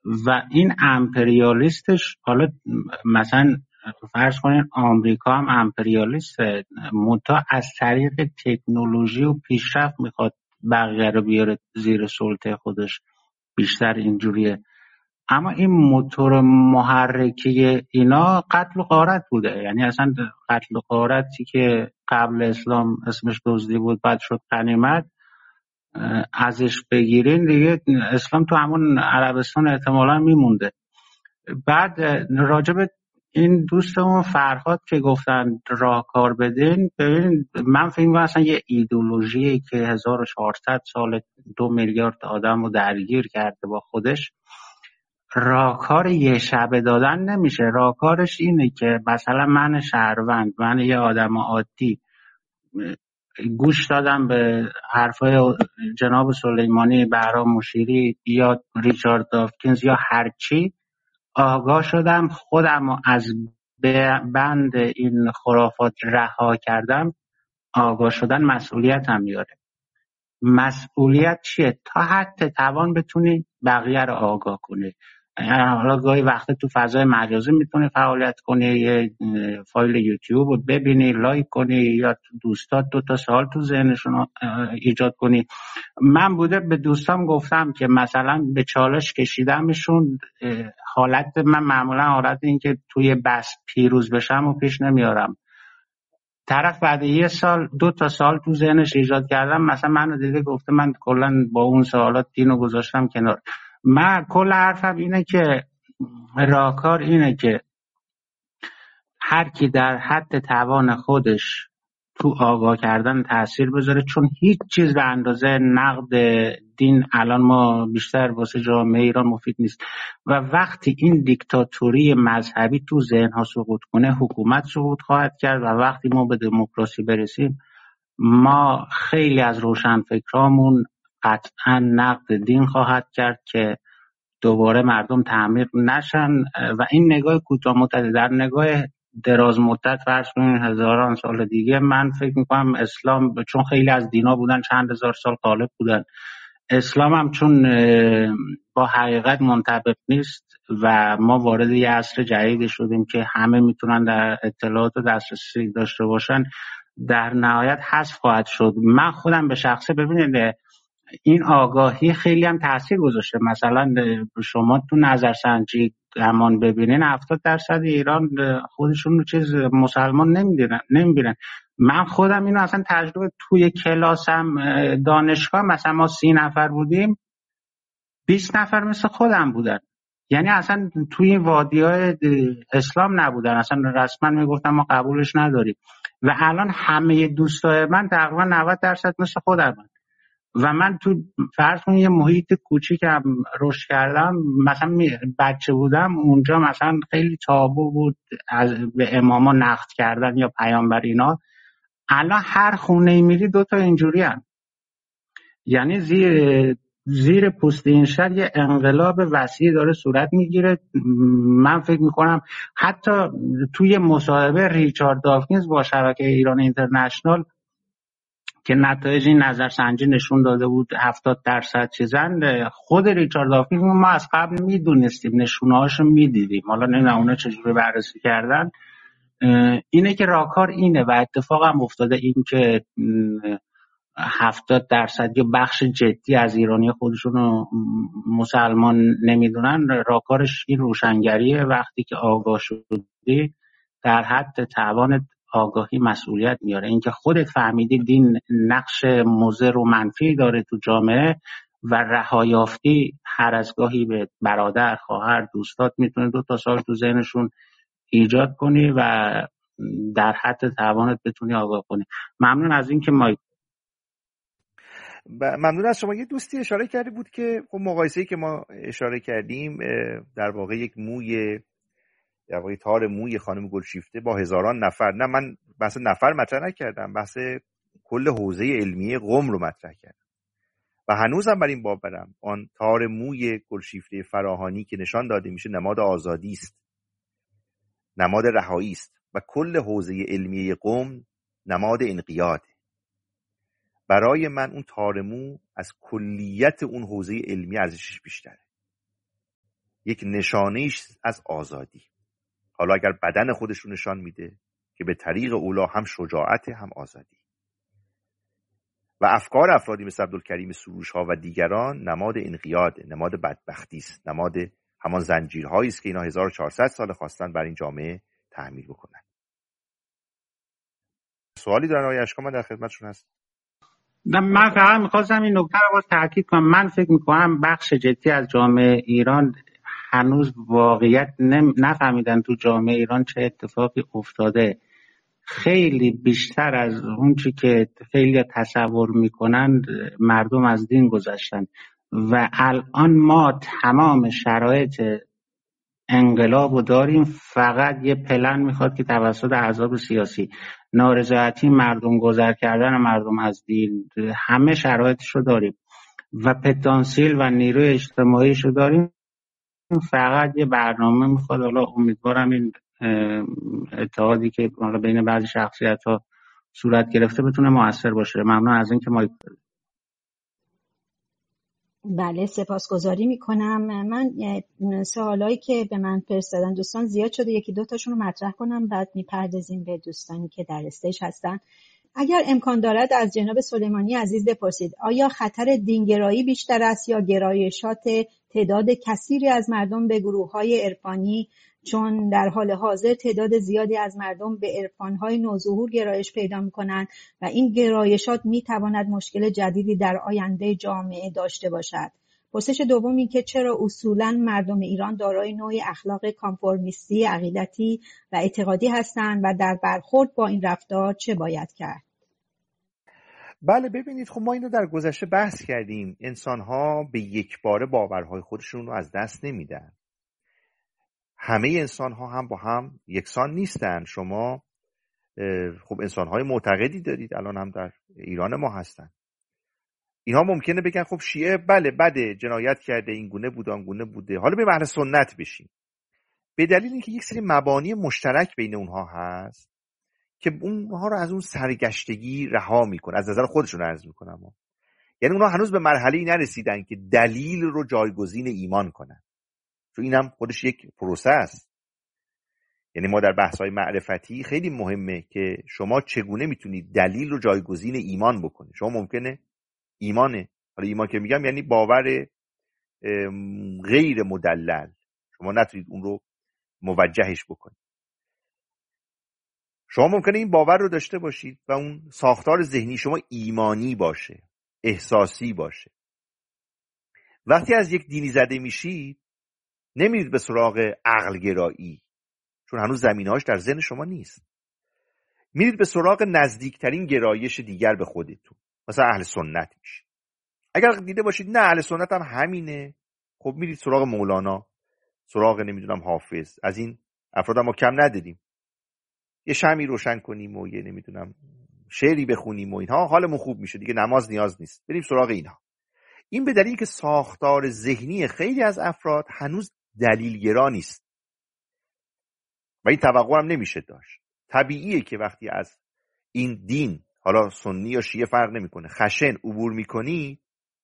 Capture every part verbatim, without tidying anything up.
و این امپریالیستش، حالا مثلا فرض کنین آمریکا هم امپریالیست، منتها از طریق تکنولوژی و پیشرفت میخواد بقیه رو بیاره زیر سلطه خودش، بیشتر اینجوریه. اما این موتور محرکه اینا قتل و غارت بوده، یعنی اصلا قتل و غارتی که قبل اسلام اسمش دزدی بود بعد شد غنیمت، ازش بگیرین دیگه اسلام تو همون عربستان احتمالا میمونده. بعد راجب این دوستمون فرهاد که گفتن راهکار بدین، ببین من فکر می‌کنم اصلا یه ایدئولوژیه که هزار و چهارصد سال دو میلیارد آدم رو درگیر کرده با خودش، راهکار یه شبه دادن نمیشه. راهکارش اینه که مثلا من شهروند، من یه آدم عادی گوش دادم به حرفای جناب سلیمانی، بهرام مشیری یا ریچارد داوکینز یا هرچی، آگاه شدم، خودم رو از بند این خرافات رها کردم. آگاه شدن مسئولیت هم میاره. مسئولیت چیه؟ تا حد توان بتونی بقیه رو آگاه کنی. حالا گاهی وقت تو فضای مجازی میتونی فعالیت کنی، یه فایل یوتیوب رو ببینی، لایک کنی، یا دوستات دو تا سوال تو ذهنشون ایجاد کنی. من بوده به دوستام گفتم که مثلا به چالش کشیدمشون، حالت من معمولا حالت این که توی بس پیروز بشم و پیش نمیارم. طرف بعد یه سال دو تا سال تو ذهنش ایجاد کردم، مثلا منو دیده گفته من کلا با اون سوالات دینو گذاشتم کنار. من کل حرفم اینه که راهکار اینه که هر کی در حد توان خودش تو آگاه کردن تأثیر بذاره، چون هیچ چیز به اندازه نقد دین الان ما بیشتر واسه جامعه ایران مفید نیست. و وقتی این دیکتاتوری مذهبی تو ذهن‌ها سقوط کنه، حکومت سقوط خواهد کرد و وقتی ما به دموکراسی برسیم، ما خیلی از روشنفکرامون قطعا نقد دین خواهد کرد که دوباره مردم تعمیر نشن. و این نگاه کوتاه مدت، در نگاه دراز مدت فرض کنین هزاران سال دیگه، من فکر میکنم اسلام، چون خیلی از دینا بودن چند هزار سال غالب بودن، اسلام هم چون با حقیقت منطبق نیست و ما وارد یه عصر جدید شدیم که همه میتونن در اطلاعات و دسترسی داشته باشن، در نهایت حذف خواهد شد. من خودم به شخصه ببینید این آگاهی خیلی هم تاثیر گذاشته. مثلا شما تو نظرسنجی گمان ببینین هفتاد درصد ایران خودشون رو چیز مسلمان نمیدونن نمیبینن. من خودم اینو اصلا تجربه توی کلاسم دانشگاه، مثلا ما سی نفر بودیم، بیست نفر مثل خودم بودن، یعنی اصلا توی وادی‌های اسلام نبودن، اصلا رسما میگفتن ما قبولش نداریم. و الان همه دوستای من تقریبا نود درصد مثل خودم. و من تو فرض کنید یه محیط کوچیکم رشد کردم، مثلا بچه بودم اونجا مثلا خیلی تابو بود از به اماما نقد کردن یا پیامبر اینا. الان هر خونه میری دوتا اینجوری هم. یعنی زیر زیر پوست این شهر یه انقلاب وسیع داره صورت میگیره. من فکر میکنم حتی توی مصاحبه ریچارد داوکینز با شبکه ایران اینترنشنال که نتایج این نظرسنجی نشون داده بود هفتاد درصد چیزن، خود ریچارد داوکینز ما از قبل میدونستیم، نشونه‌هاشو میدیدیم، حالا نمیدونم اونا چجوری بررسی کردن. اینه که راهکار اینه و اتفاق هم افتاده، این که هفتاد درصد یا بخش جدی از ایرانی خودشونو مسلمان نمیدونن، راهکارش این روشنگریه. وقتی که آگاه شدی در حد توان آگاهی مسئولیت میاره. اینکه خودت فهمیدی دین نقش مضر و منفی داره تو جامعه و رهایافتی، هر از گاهی به برادر، خواهر، دوستات میتونه دو تا سال تو ذهنشون ایجاد کنی و در حد توانت بتونی آگاه کنی. ممنون از اینکه مایک. ممنون از شما. یه دوستی اشاره کرده بود که خب مقایسه‌ای که ما اشاره کردیم در واقع یک موی در واقع تار موی خانم گلشیفته با هزاران نفر، نه من بحث نفر مطرح نکردم، بحث کل حوزه علمیه قم رو مطرح کردم و هنوزم بر این باورم آن تار موی گلشیفته فراهانی که نشان داده میشه نماد آزادی است، نماد رهایی است و کل حوزه علمیه قم نماد انقیاد. برای من اون تار مو از کلیت اون حوزه علمی ارزشش بیشتره. یک نشانه‌ایش از آزادی. حالا اگر بدن خودش رو نشان میده که به طریق اولا هم شجاعت هم آزادی. و افکار افرادی مثل عبدالکریم سروش‌ها و دیگران نماد انقیاد، نماد بدبختی است، نماد همان زنجیرهایی است که اینا هزار و چهارصد سال خواستن بر این جامعه تحمیل بکنن. سوالی دارن آقای اشکان؟ من در خدمتشون هستم. نه، من فقط میخواستم این نکته رو باز تاکید کنم. من فکر میکنم بخش جدی از جامعه ایران هنوز واقعیت نفهمیدن تو جامعه ایران چه اتفاقی افتاده. خیلی بیشتر از اون چی که خیلی تصور میکنن مردم از دین گذشتن و الان ما تمام شرایط انقلاب رو داریم. فقط یه پلن میخواد که توسط احزاب سیاسی نارضایتی مردم، گذر کردن مردم از دین، همه شرایطش رو داریم و پتانسیل و نیروی اجتماعیش رو داریم. فقط یه برنامه میخواد. حالا امیدوارم این اتحادی که بین بعضی شخصیت ها صورت گرفته بتونه موثر باشه. ممنون از این که ما بله، سپاسگزاری میکنم. من سوالایی که به من فرستادن دوستان زیاد شده، یکی دو تاشون رو مطرح کنم بعد میپردازیم به دوستانی که در استیج هستن. اگر امکان دارد از جناب سلیمانی عزیز بپرسید آیا خطر دینگرایی بیشتر است یا گرایشات تعداد کثیری از مردم به گروه‌های عرفانی، چون در حال حاضر تعداد زیادی از مردم به عرفان‌های نوظهور گرایش پیدا می‌کنند و این گرایشات می‌تواند مشکل جدیدی در آینده جامعه داشته باشد. پرسش دوم این که چرا اصولاً مردم ایران دارای نوعی اخلاق کانفورمیستی عقیدتی و اعتقادی هستند و در برخورد با این رفتار چه باید کرد؟ بله، ببینید خب ما اینو در گذشته بحث کردیم. انسان‌ها به یک باره باورهای خودشون رو از دست نمیدن. همه انسان‌ها هم با هم یکسان نیستن. شما خب انسان‌های معتقدی دارید، الان هم در ایران ما هستن. اینها ممکنه بگن خب شیعه بله بده، جنایت کرده، این گونه بوده آن گونه بوده، حالا به اهل سنت بشیم. به دلیل اینکه یک سری مبانی مشترک بین اونها هست که اونها رو از اون سرگشتگی رها میکنه. از نظر خودشون عرض میکنم، یعنی اونها هنوز به مرحله‌ای نرسیدن که دلیل رو جایگزین ایمان کنن، چون اینم خودش یک پروسه است. یعنی ما در بحث‌های معرفتی خیلی مهمه که شما چگونه میتونید دلیل رو جایگزین ایمان بکنید. شما ممکنه ایمانه، حالا ایمان که میگم یعنی باور غیر مدلل، شما نتونید اون رو موجهش بکنید. شما ممکنه این باور رو داشته باشید و اون ساختار ذهنی شما ایمانی باشه، احساسی باشه. وقتی از یک دینی زده میشید نمیرید به سراغ عقل گرایی، چون هنوز زمینه‌هاش در ذهن شما نیست. میرید به سراغ نزدیکترین گرایش دیگر به خودتون، مثلا اهل سنت میشید. اگر دیده باشید نه اهل سنت هم همینه، خب میرید سراغ مولانا، سراغ نمیدونم حافظ. از این افراد ما کم نداریم. یه شمعی روشن کنیم و یه نمیدونم شعری بخونیم و اینها حالمون خوب میشه دیگه، نماز نیاز نیست، بریم سراغ اینها. این به دلیلی که ساختار ذهنی خیلی از افراد هنوز دلیلگرا نیست و این توقع هم نمیشه داشت. طبیعیه که وقتی از این دین، حالا سنی یا شیعه فرق نمیکنه، خشن عبور میکنی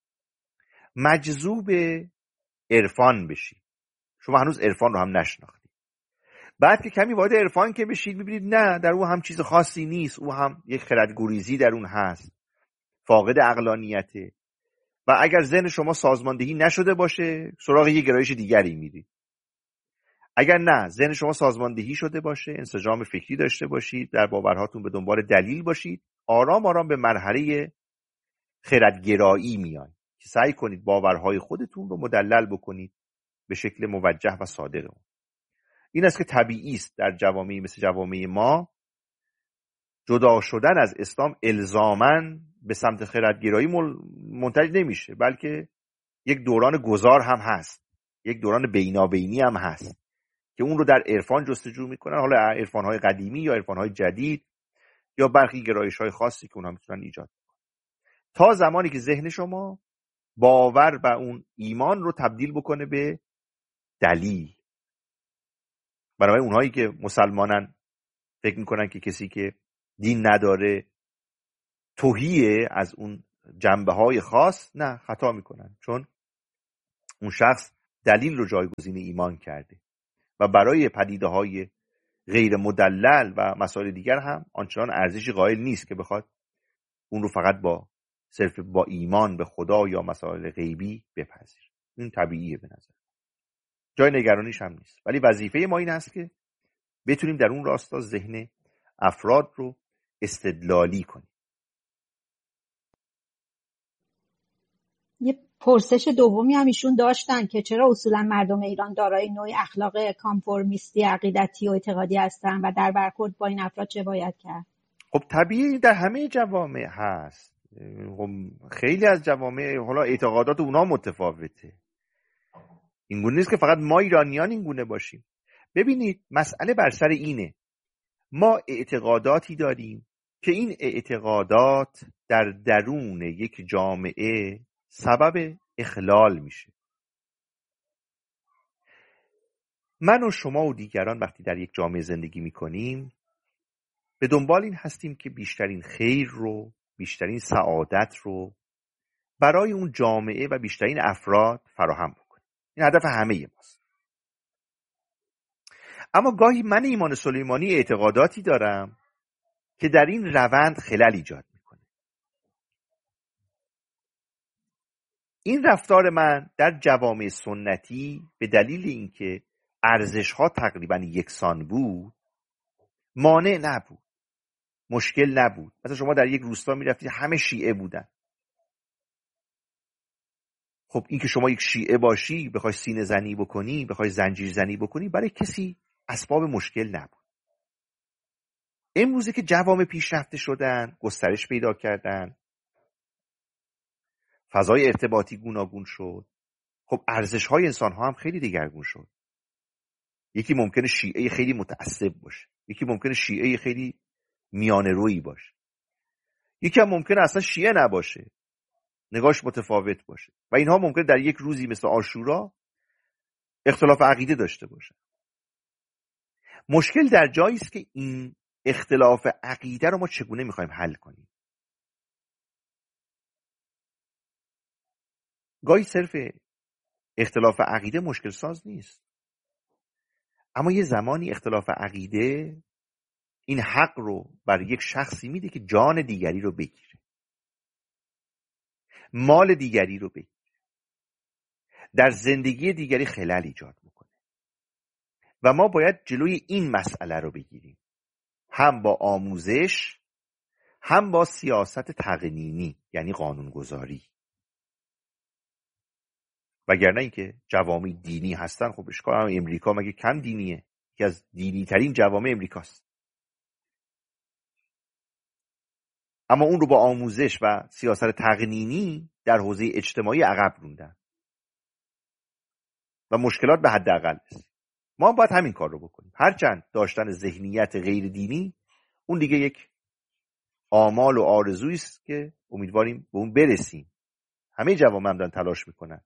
مجذوب عرفان بشی. شما هنوز عرفان رو هم نشناختی. بعد که کمی وارد عرفان که بشید میبینید نه، در اون هم چیز خاصی نیست، او هم یک خردگریزی در اون هست، فاقد عقلانیته. و اگر ذهن شما سازماندهی نشده باشه سراغ یک گرایش دیگری میرید. اگر نه ذهن شما سازماندهی شده باشه، انسجام فکری داشته باشید، در باورهاتون به دنبال دلیل باشید، آرام آرام به مرحله خردگرایی میاید که سعی کنید باورهای خودتون رو مدلل بکنید به شکل موجه و صادق. این است که طبیعی است در جوامعی مثل جوامع ما جدا شدن از اسلام الزاماً به سمت خردگرایی منتج نمیشه، بلکه یک دوران گذار هم هست، یک دوران بینابینی هم هست که اون رو در عرفان جستجو میکنن، حالا عرفان‌های قدیمی یا عرفان‌های جدید یا برخی گرایش‌های خاصی که اونها میتونن ایجاد کنن، تا زمانی که ذهن شما باور و اون ایمان رو تبدیل بکنه به دلیل. برای اونهایی که مسلمانن فکر میکنن که کسی که دین نداره تهیه از اون جنبه‌های خاص، نه، خطا میکنن، چون اون شخص دلیل رو جایگزین ایمان کرده و برای پدیده‌های غیر مدلل و مسائل دیگر هم آنچنان ارزشی قائل نیست که بخواد اون رو فقط با صرف با ایمان به خدا یا مسائل غیبی بپذیر. این طبیعیه به نظر، جای نگرانیش هم نیست. ولی وظیفه ما این است که بتونیم در اون راستا ذهن افراد رو استدلالی کنیم. یه پرسش دومی هم ایشون داشتن که چرا اصولا مردم ایران دارای نوعی اخلاق کانفورمیستی عقیدتی و اعتقادی هستن و در برخورد با این افراد چه باید کرد؟ خب طبیعی در همه جوامع هست. خب خیلی از جوامع حالا اعتقادات اونا متفاوته، این گونه نیست که فقط ما ایرانیان این گونه باشیم. ببینید مسئله بر سر اینه، ما اعتقاداتی داریم که این اعتقادات در درون یک جامعه سبب اخلال میشه. من و شما و دیگران وقتی در یک جامعه زندگی میکنیم به دنبال این هستیم که بیشترین خیر رو، بیشترین سعادت رو برای اون جامعه و بیشترین افراد فراهم بکنیم. این هدف همه ماست. اما گاهی من ایمان سلیمانی اعتقاداتی دارم که در این روند خلل ایجاد میکنه. این رفتار من در جوامع سنتی به دلیل اینکه ارزش‌ها تقریبا یکسان بود مانع نبود، مشکل نبود. مثلا شما در یک روستا میرفتید همه شیعه بودن، خب این که شما یک شیعه باشی بخوای سینه زنی بکنی، بخوای زنجیر زنی بکنی، برای کسی اسباب مشکل نبود. امروزه که جوامع پیشرفته شدن، گسترش پیدا کردن، فضای ارتباطی گوناگون شد، خب ارزش‌های انسان‌ها هم خیلی دگرگون شد. یکی ممکنه شیعه خیلی متعصب باشه، یکی ممکنه شیعه خیلی میانه رویی باشه، یکی هم ممکنه اصلا شیعه نباشه، نگاهش متفاوت باشه و اینها ممکنه در یک روزی مثل عاشورا اختلاف عقیده داشته باشه. مشکل در جایی است که این اختلاف عقیده رو ما چگونه میخوایم حل کنیم. گاهی صرف اختلاف عقیده مشکل ساز نیست، اما یه زمانی اختلاف عقیده این حق رو برای یک شخصی میده که جان دیگری رو بگیره، مال دیگری رو بگیره، در زندگی دیگری خلل ایجاد میکنه و ما باید جلوی این مسئله رو بگیریم، هم با آموزش هم با سیاست تقنینی یعنی قانونگذاری. وگرنه اینکه جوامع دینی هستن، خب اشکال هم امریکا مگه کم دینیه؟ یکی از دینی ترین جوامع امریکاست، اما اون رو با آموزش و سیاست تقنینی در حوزه اجتماعی عقب روندن و مشکلات به حداقل است. ما هم باید همین کار رو بکنیم. هرچند داشتن ذهنیت غیر دینی اون دیگه یک آمال و آرزویی است که امیدواریم به اون برسیم. همه جوامع هم دارن تلاش میکنن،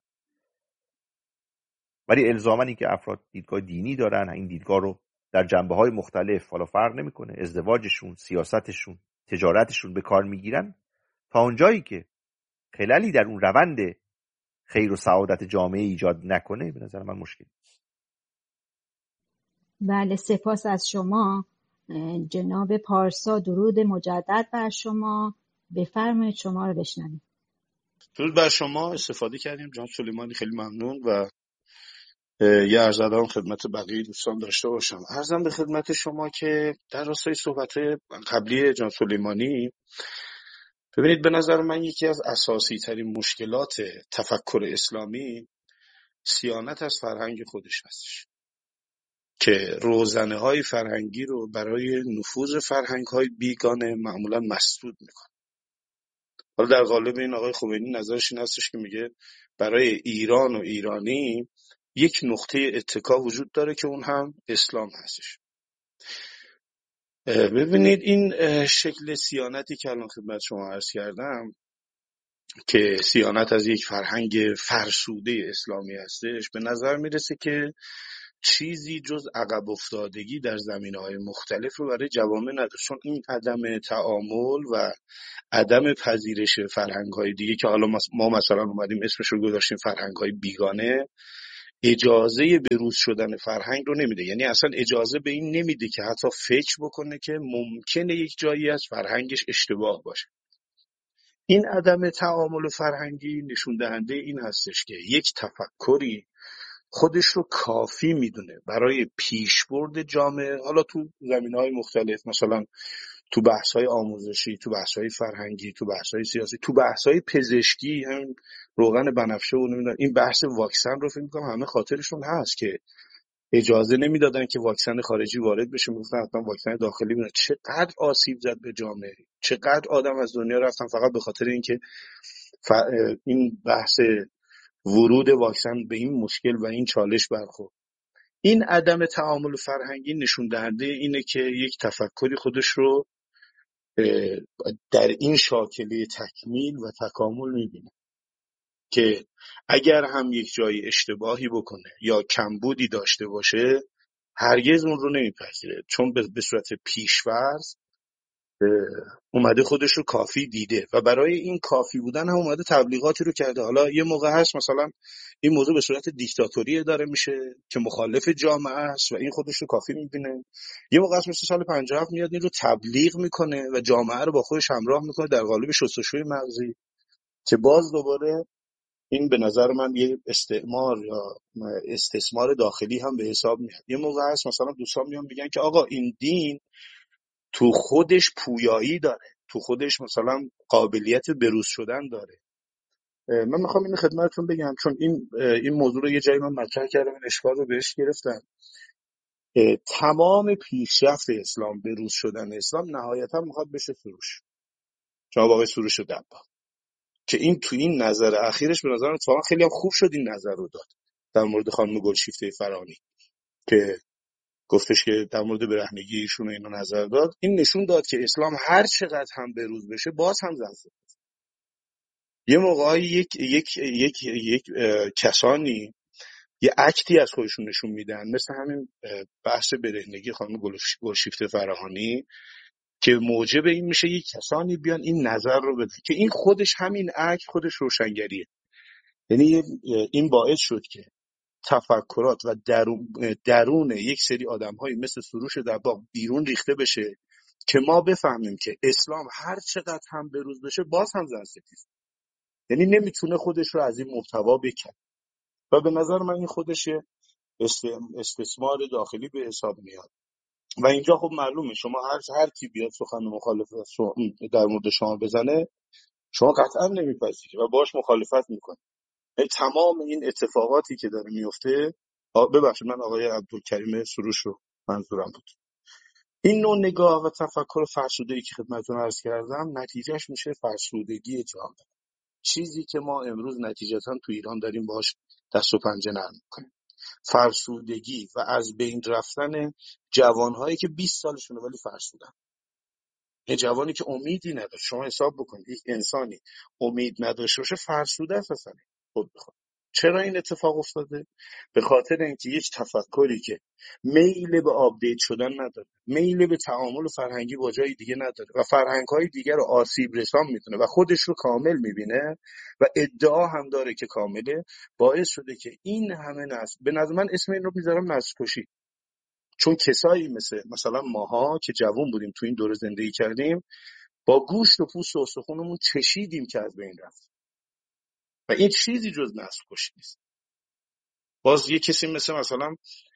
ولی الزاماً این که افراد دیدگاه دینی دارن، این دیدگاه رو در جنبه‌های مختلف، حالا فرق نمیکنه، ازدواجشون، سیاستشون، تجارتشون به کار میگیرن، تا اونجایی که خللی در اون روند خیر و سعادت جامعه ایجاد نکنه به نظر من مشکل نیست. بله، سپاس از شما جناب پارسا. درود مجدد بر شما، بفرمایید شما رو بشنویم. درود بر شما، استفاده کردیم جناب سلیمانی، خیلی ممنون و یه عرض ادب خدمت بقیه دوستان داشته باشم. عرضم به خدمت شما که در راستای صحبت قبلی جناب سلیمانی، ببینید به نظر من یکی از اساسی ترین مشکلات تفکر اسلامی صیانت از فرهنگ خودش هستش که روزنه های فرهنگی رو برای نفوذ فرهنگ های بیگانه معمولا مسدود میکنه. حالا در قالب این آقای خمینی نظرش این هستش که میگه برای ایران و ایرانی یک نقطه اتکا وجود داره که اون هم اسلام هستش. ببینید این شکل صیانتی که الان خدمت شما عرض کردم که صیانت از یک فرهنگ فرسوده اسلامی هستش، به نظر میرسه که چیزی جز عقب افتادگی در زمینه‌های مختلف رو برای جوامع نداره، چون این عدم تعامل و عدم پذیرش فرهنگ‌های دیگه که حالا ما مثلا اومدیم اسمش رو گذاشتیم فرهنگ‌های بیگانه، اجازه بروز شدن فرهنگ رو نمیده. یعنی اصلا اجازه به این نمیده که حتی فکر بکنه که ممکنه یک جایی از فرهنگش اشتباه باشه. این عدم تعامل فرهنگی نشون دهنده این هستش که یک تفکری خودش رو کافی میدونه برای پیشبرد جامعه، حالا تو زمینه‌های مختلف، مثلا تو بحث‌های آموزشی، تو بحث‌های فرهنگی، تو بحث‌های سیاسی، تو بحث‌های پزشکی، هم روغن بنفشه و نمیدونم این بحث واکسن رو فکر می‌کنم همه خاطرشون هست که اجازه نمیدادن که واکسن خارجی وارد بشه، میگفتن حتما واکسن داخلی میاد. چقدر آسیب زد به جامعه، چقدر آدم از دنیا رفتن فقط به خاطر اینکه ف... این بحث ورود واکسن به این مشکل و این چالش برخورد. این عدم تعامل فرهنگی نشون دهنده اینه که یک تفکری خودش رو در این شاکله تکمیل و تکامل میبینه که اگر هم یک جایی اشتباهی بکنه یا کمبودی داشته باشه هرگز اون رو نمیپذیره، چون به صورت پیش‌فرض اومده خودش رو کافی دیده و برای این کافی بودن هم اومده تبلیغاتی رو کرده. حالا یه موقع هست مثلا این موضوع به صورت دیکتاتوری اداره میشه که مخالف جامعه است و این خودش رو کافی میبینه، یه موقع هست مثل سال پنجاه و هفت میاد این رو تبلیغ میکنه و جامعه رو با خودش همراه میکنه در قالب شستشوی مغزی که باز دوباره این به نظر من یه استعمار یا استثمار داخلی هم به حساب میاد. یه موقع هست مثلا دوستان میان میگن که آقا این دین تو خودش پویایی داره، تو خودش مثلا قابلیت بروز شدن داره. من میخوام اینو خدمتتون بگم چون این این موضوع رو یه جایی من مطرح کردم، این اشکال رو بهش گرفتم. تمام پیشرفت اسلام، بروز شدن اسلام نهایتا میخواد بشه سروش، جناب آقای سروش دبا، که این تو این نظر اخیرش به نظر من خیلی هم خوب شد این نظر رو داد در مورد خانم گلشیفته فرانی که گفتش که در مورد برهنگی ایشون اینو نظر داد. این نشون داد که اسلام هر چقدر هم بروز بشه باز هم زنده. یه موقعی یک یک یک یک کسانی یه اکتی از خودشون نشون میدن، مثل همین بحث برهنگی خانم گلشیفته فراهانی که موجب این میشه یک کسانی بیان این نظر رو بدن که این خودش همین اکت خودش روشنگریه. یعنی این باعث شد که تفکرات و درون, درون یک سری آدم‌های مثل سروش دباغ بیرون ریخته بشه که ما بفهمیم که اسلام هر چقدر هم بروز بشه باز هم زن ستیز، یعنی نمیتونه خودش رو از این محتوا بکنه و به نظر من این خودش استثمار داخلی به حساب میاد. و اینجا خب معلومه شما هر هر کی بیاد سخن مخالف در مورد شما بزنه شما قطعا نمیپذیرید و باهاش مخالفت میکنید. تمام این اتفاقاتی که داره میفته، ببخشید من آقای عبدالکریم سروش رو منظورم بود، این نوع نگاه و تفکر فرسوده‌ای که خدمتتون عرض کردم نتیجهش میشه فرسودگی جامعه، چیزی که ما امروز نتیجتاً تو ایران داریم باهاش دست و پنجه نرم میکنیم. فرسودگی و از بین رفتن جوانهایی که بیست سالشونه ولی فرسودن. یه جوانی که امیدی نداره، شما حساب بکنید یک انسانی امید نداشته باشه فرسوده است اصلا. خود بخواد چرا این اتفاق افتاده؟ به خاطر اینکه یک تفکری که میل به آپدیت شدن نداره، میل به تعامل فرهنگی با جای دیگه نداره و فرهنگ‌های دیگر رو آسیب رسان می‌دونه و خودش رو کامل می‌بینه و ادعا هم داره که کامله، باعث شده که این همه نسل، به نظر من اسم این رو می‌ذارم نسل کشی، چون کسایی مثل مثلا ماها که جوان بودیم تو این دوره زندگی کردیم با گوشت و پوست و استخونمون چشیدیم که از بین رفت و این چیزی جز نسل کشی نیست. باز یه کسی مثل مثلا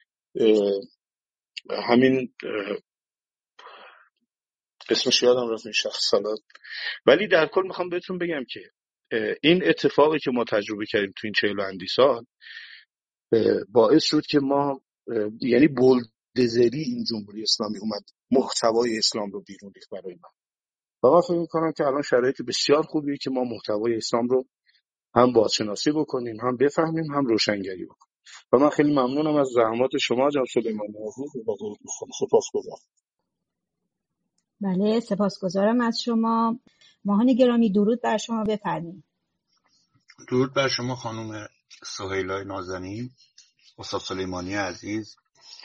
همین اسمش یادم رفت این شخص سالات، ولی در کل میخوام بهتون بگم که این اتفاقی که ما تجربه کردیم تو این چهل و اندی سال باعث شد که ما یعنی بولدزری این جمهوری اسلامی اومد محتوای اسلام رو بیرون ریخت برای ما و من فکر میکنم که الان شرایط بسیار خوبیه که ما محتوای اسلام رو هم بازشناسی بکنیم، هم بفهمیم، هم روشنگری بکنیم. و من خیلی ممنونم از زحمات شما جناب سلیمانی عزیز و سپاسگزارم. بله سپاسگزارم از شما. ماهان گرامی درود بر شما بفرمایید. درود بر شما خانم سهیلای نازنین، استاد سلیمانی عزیز،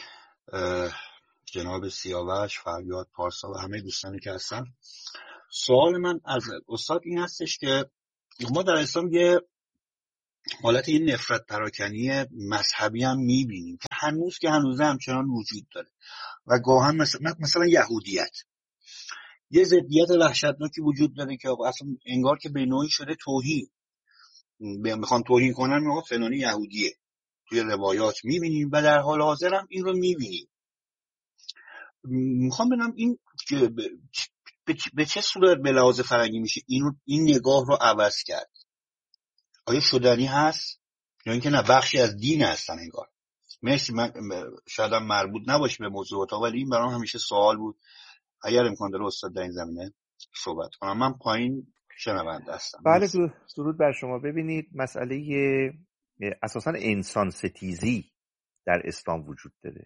جناب سیاوش، فریاد، پارسا و همه دوستانی که هستن. سوال من از استاد این هستش که ما در اسلام یه حالت این نفرت پراکنی مذهبی هم میبینیم که هنوز که هنوز همچنان وجود داره و گاهن مثلا, مثلا یهودیت یه ضدیت وحشتناکی وجود داره که اصلا انگار که به نوعی شده توهین، میخوان توهین کنن میگن فلانی یهودیه، توی روایات میبینیم و در حال حاضر هم این رو میبینیم. میخوام ببینم این به چه صورت به لحاظ فرهنگی میشه این این نگاه رو عوض کرد؟ آیا شدنی هست یا اینکه نه بخشی از دین هستن انگار؟ مرسی، من شاید هم مربوط نباشه به موضوعات ولی این برام همیشه سوال بود. اگر امکان داره استاد در این زمینه صحبت کنم. من پایین شنونده هستم. بله، درود بر شما. ببینید مسئله اساسا انسان ستیزی در اسلام وجود داره.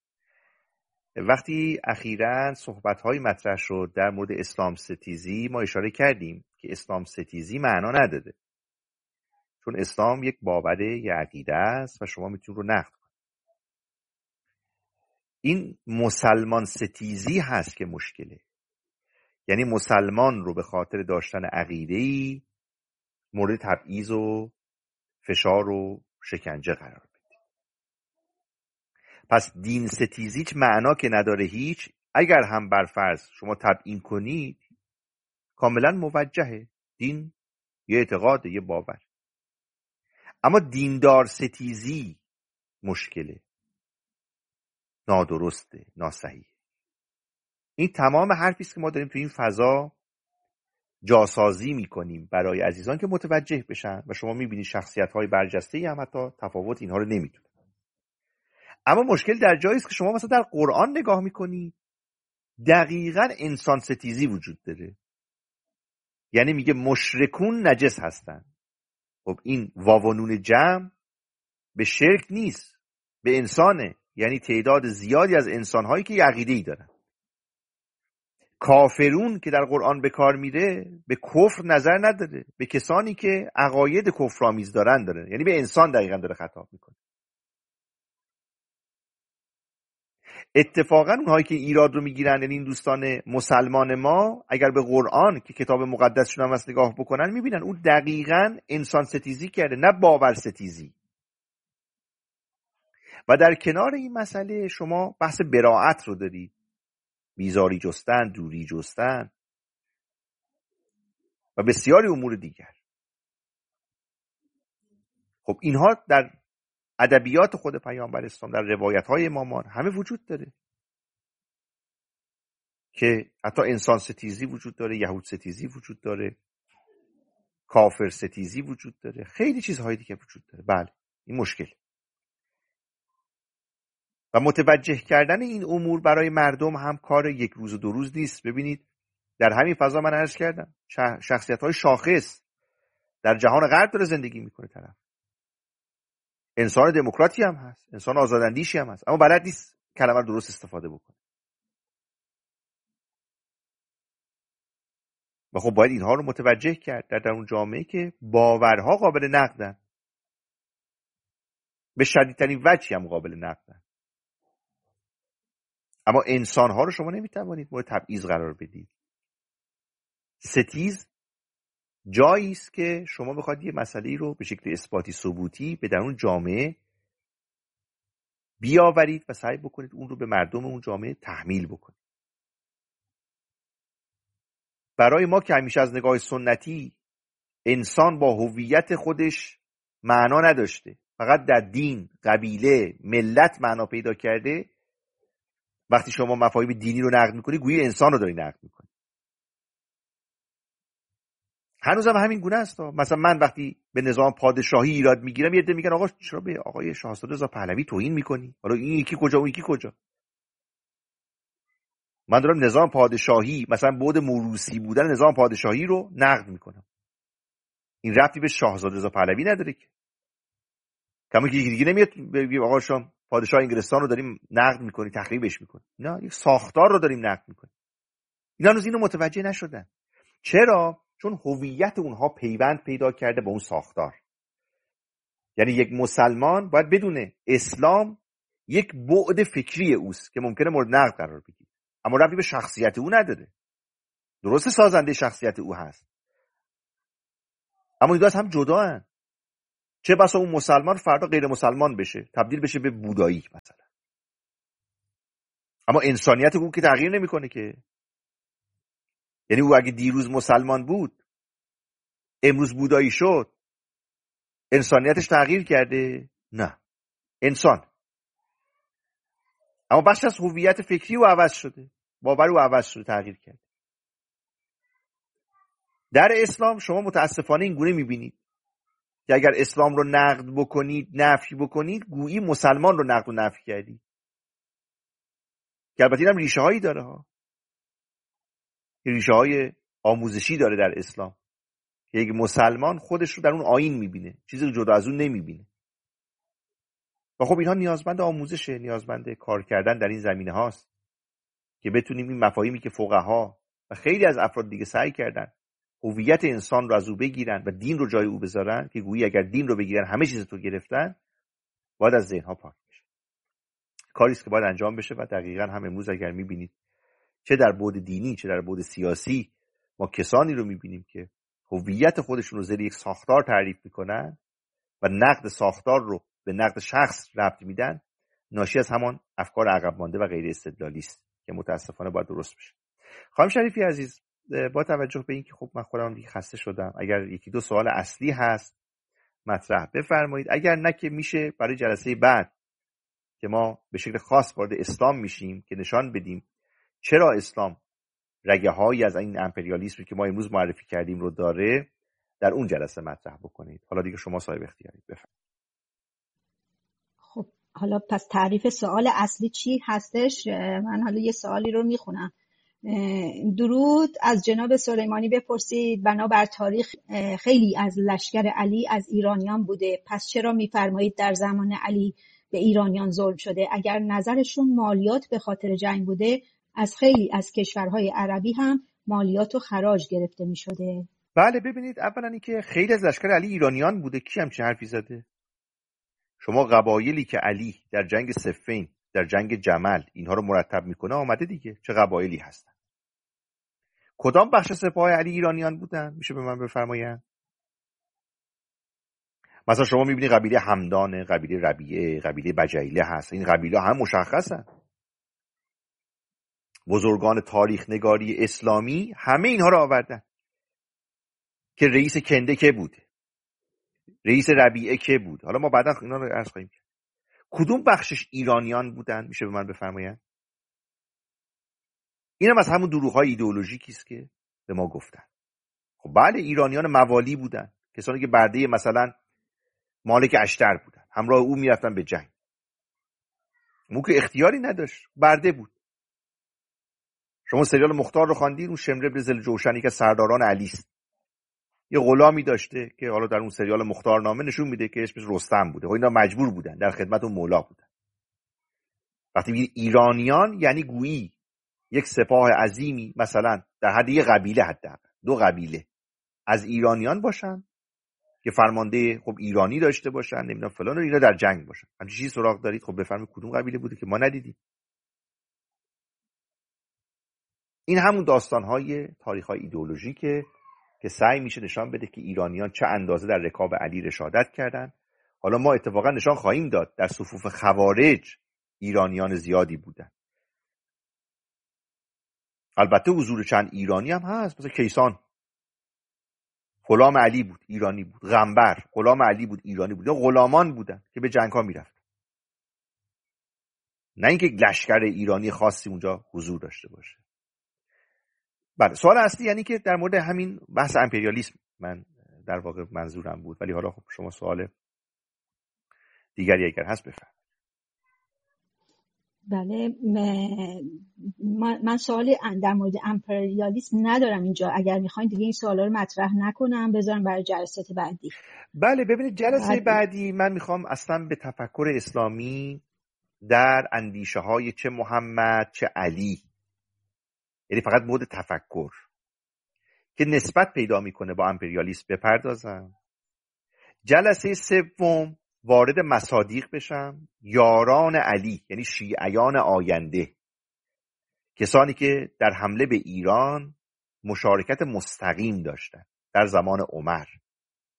وقتی اخیراً صحبت‌های مطرح شد در مورد اسلام ستیزی، ما اشاره کردیم که اسلام ستیزی معنا نداره، چون اسلام یک باور، یک عقیده است و شما میتونید رو نقد کنید. این مسلمان ستیزی هست که مشکله، یعنی مسلمان رو به خاطر داشتن عقیده‌ای مورد تبعیض و فشار و شکنجه قرار بده. پس دین ستیزی هیچ معنا که نداره هیچ. اگر هم بر فرض شما تبیین کنید کاملا موجهه، دین یه اعتقاد، یه باور. اما دیندار ستیزی مشکله، نادرسته، ناصحیح. این تمام حرفی است که ما داریم تو این فضا جاسازی میکنیم برای عزیزان که متوجه بشن و شما میبینید شخصیت‌های برجسته‌ای هم حتی تفاوت اینها رو نمیدونن. اما مشکل در جایی است که شما مثلا در قرآن نگاه میکنید دقیقاً انسان ستیزی وجود داره. یعنی میگه مشرکون نجس هستن. خب این واو و نون جمع به شرک نیست، به انسانه، یعنی تعداد زیادی از انسان‌هایی که عقیده‌ای دارن. کافرون که در قرآن به کار میره به کفر نظر نداره، به کسانی که عقاید کفرآمیز دارن داره، یعنی به انسان دقیقاً داره خطاب میکنه. اتفاقا اونهایی که ایراد رو میگیرن، یعنی این دوستان مسلمان ما، اگر به قرآن که کتاب مقدسشون هم هست نگاه بکنن میبینن اون دقیقاً انسان ستیزی کرده، نه باور ستیزی. و در کنار این مسئله شما بحث براءت رو دارید، بیزاری جستن، دوری جستن و بسیاری امور دیگر. خب اینها در ادبیات خود پیامبر اسلام، در روایت‌های امامان همه وجود داره که حتی انسان ستیزی وجود داره، یهود ستیزی وجود داره، کافر ستیزی وجود داره، خیلی چیزهای دیگه وجود داره. بله این مشکل و متوجه کردن این امور برای مردم هم کار یک روز و دو روز نیست. ببینید در همین فضا من عرض کردم شخصیت‌های شاخص در جهان غرب داره زندگی میکنه طرف، انسان دموکراتی هم هست، انسان آزاداندیشی هم هست، اما بلد نیست کلمه رو درست استفاده بکنه. و خب باید اینها رو متوجه کرد در, در اون جامعه که باورها قابل نقدن، به شدیدترین وجهی هم قابل نقدن، اما انسانها رو شما نمیتوانید مورد تبعیض قرار بدید. ستیز جایی است که شما بخواید یه مسئله رو به شکل اثباتی ثبوتی به درون جامعه بیاورید و سعی بکنید اون رو به مردم اون جامعه تحمیل بکنید. برای ما که همیشه از نگاه سنتی انسان با هویت خودش معنا نداشته، فقط در دین، قبیله، ملت معنا پیدا کرده، وقتی شما مفاهیم دینی رو نقد میکنی گویی انسان رو داری نقد میکنی. هنوز هم همین گونه است. مثلا من وقتی به نظام پادشاهی ایراد میگیرم یه عده میگن آقا چرا به آقای شاهزاده رضا پهلوی توهین میکنی؟ حالا این یکی کجا اون یکی کجا؟ من دارم نظام پادشاهی، مثلا بعد موروثی بودن نظام پادشاهی رو نقد میکنم. این ربطی به شاهزاده رضا پهلوی نداره که. کما که یکی دیگه نمیاد بگه آقا شما پادشاه انگلستان رو داریم نقد میکنی، تخریبش میکنی. نه، یک ساختار رو داریم نقد میکنیم. اینا هنوز اینو متوجه نشدن. چرا؟ چون هویت اونها پیوند پیدا کرده با اون ساختار. یعنی یک مسلمان باید بدونه اسلام یک بعد فکری اوست که ممکنه مورد نقد قرار بگیره، اما ربطی به شخصیت او نداره. درسته سازنده شخصیت او هست، اما این دو از هم جدا هستند. چه بسا اون مسلمان فردا غیر مسلمان بشه، تبدیل بشه به بودایی مثلا. اما انسانیت او که تغییر نمیکنه که. یعنی او اگه دیروز مسلمان بود امروز بودایی شد، انسانیتش تغییر کرده؟ نه، انسان. اما بخش از هویت فکری او عوض شده، باور او عوض شده، تغییر کرده. در اسلام شما متاسفانه این گونه میبینید که اگر اسلام رو نقد بکنید، نفی بکنید، گویی مسلمان رو نقد و نفی کردید. که البته اینم ریشه هایی داره ها. ریشه های آموزشی داره در اسلام که یک مسلمان خودش رو در اون آیین میبینه، چیزی جدا از اون نمیبینه. و خب اینها نیازمند آموزشه، نیازمند کار کردن در این زمینه هاست که بتونیم این مفاهیمی که فقها و خیلی از افراد دیگه سعی کردن هویت انسان رو از او بگیرن و دین رو جای او بذارن، که گویی اگر دین رو بگیرن همه چیز تو گرفتن، باید از ذهنها پاک بشه. کاری است که باید انجام بشه و دقیقاً هم امروز اگر می‌بینید چه در بعد دینی چه در بعد سیاسی ما کسانی رو می‌بینیم که هویت خودشون رو زیر یک ساختار تعریف می‌کنن و نقد ساختار رو به نقد شخص ربط میدن، ناشی از همان افکار عقب مانده و غیر استدلالی است که متاسفانه باید درست بشه. خانم شریفی عزیز، با توجه به اینکه خب من خودم دیگه خسته شدم، اگر یکی دو سوال اصلی هست مطرح بفرمایید، اگر نه که میشه برای جلسه بعد که ما به شکل خاص وارد اسلام میشیم که نشان بدیم چرا اسلام رگه هایی از این امپریالیسمی که ما امروز معرفی کردیم رو داره، در اون جلسه مطرح بکنید. حالا دیگه شما صاحب اختیارید، بفرمایید. خب حالا پس تعریف سوال اصلی چی هستش؟ من حالا یه سوالی رو میخونم. درود از جناب سلیمانی بپرسید بنابر تاریخ خیلی از لشکر علی از ایرانیان بوده، پس چرا میفرمایید در زمان علی به ایرانیان ظلم شده؟ اگر نظرشون مالیات به خاطر جنگ بوده، از خیلی از کشورهای عربی هم مالیات و خراج گرفته میشده. بله، ببینید اولا این که خیلی از لشکر علی ایرانیان بوده، کی همچین حرفی زده؟ شما قبایلی که علی در جنگ صفین، در جنگ جمل اینها رو مرتب میکنه آمده دیگه، چه قبایلی هستن؟ کدام بخش سپاه علی ایرانیان بودن؟ میشه به من بفرمایید؟ مثلا شما میبینید قبیله همدان، قبیله ربیعه، قبیله بجیله هست. این قبیله هم مشخصن. بزرگان تاریخ نگاری اسلامی همه اینها رو آوردن که رئیس کنده که بود، رئیس ربیعه که بود. حالا ما بعدا اینا رو عرض خواهیم کرد. کدوم بخشش ایرانیان بودن؟ میشه به من بفرمایید؟ اینم از همون دروغ‌های ایدئولوژیکی است که به ما گفتن. خب بله، ایرانیان موالی بودن، کسانی که برده مثلا مالک اشتر بودن، همراه او میرفتن به جنگ. اون که اختیاری نداشت، برده بود. شما سریال مختار رو خواندید؟ اون شمر بن ذوالجوشن که سرداران علی است، یه غلامی داشته که حالا در اون سریال مختار نامه نشون میده که اسمش رستم بوده. اینا مجبور بودن در خدمت اون مولا بودن. وقتی میگه ایرانیان یعنی گویی یک سپاه عظیمی مثلا در حد یک قبیله، حداقل دو قبیله از ایرانیان باشن که فرمانده خب ایرانی داشته باشن، نمیدونم فلان، و اینا در جنگ باشن. همین چیزی سراغ دارید؟ خب بفرمایید کدوم قبیله بوده که ما ندیدیم؟ این همون داستان‌های تاریخ‌های ایدئولوژیکه که سعی میشه نشان بده که ایرانیان چه اندازه در رکاب علی رشادت کردن. حالا ما اتفاقا نشان خواهیم داد در صفوف خوارج ایرانیان زیادی بودن. البته حضور چند ایرانی هم هست، مثلا کیسان غلام علی بود، ایرانی بود. غنبر غلام علی بود، ایرانی بود. یا غلامان بودن که به جنگ‌ها میرفتن، نه اینکه لشکر ایرانی خاصی اونجا حضور داشته باشه. بله، سوال اصلی یعنی که در مورد همین بحث امپریالیسم من در واقع منظورم بود، ولی حالا خب شما سوال دیگری اگر هست بفرمایید. بله، من سوالی در مورد امپریالیسم ندارم اینجا. اگر میخواین دیگه این سوالا رو مطرح نکنم، بذارم برای جلسات بعدی. بله، ببینید جلسه بعدی. بعدی من میخوام اصلا به تفکر اسلامی در اندیشه های چه محمد چه علی، یعنی فقط بعد تفکر که نسبت پیدا میکنه با امپریالیسم بپردازم. جلسه سوم وارد مصادیق بشم، یاران علی یعنی شیعیان آینده، کسانی که در حمله به ایران مشارکت مستقیم داشتن در زمان عمر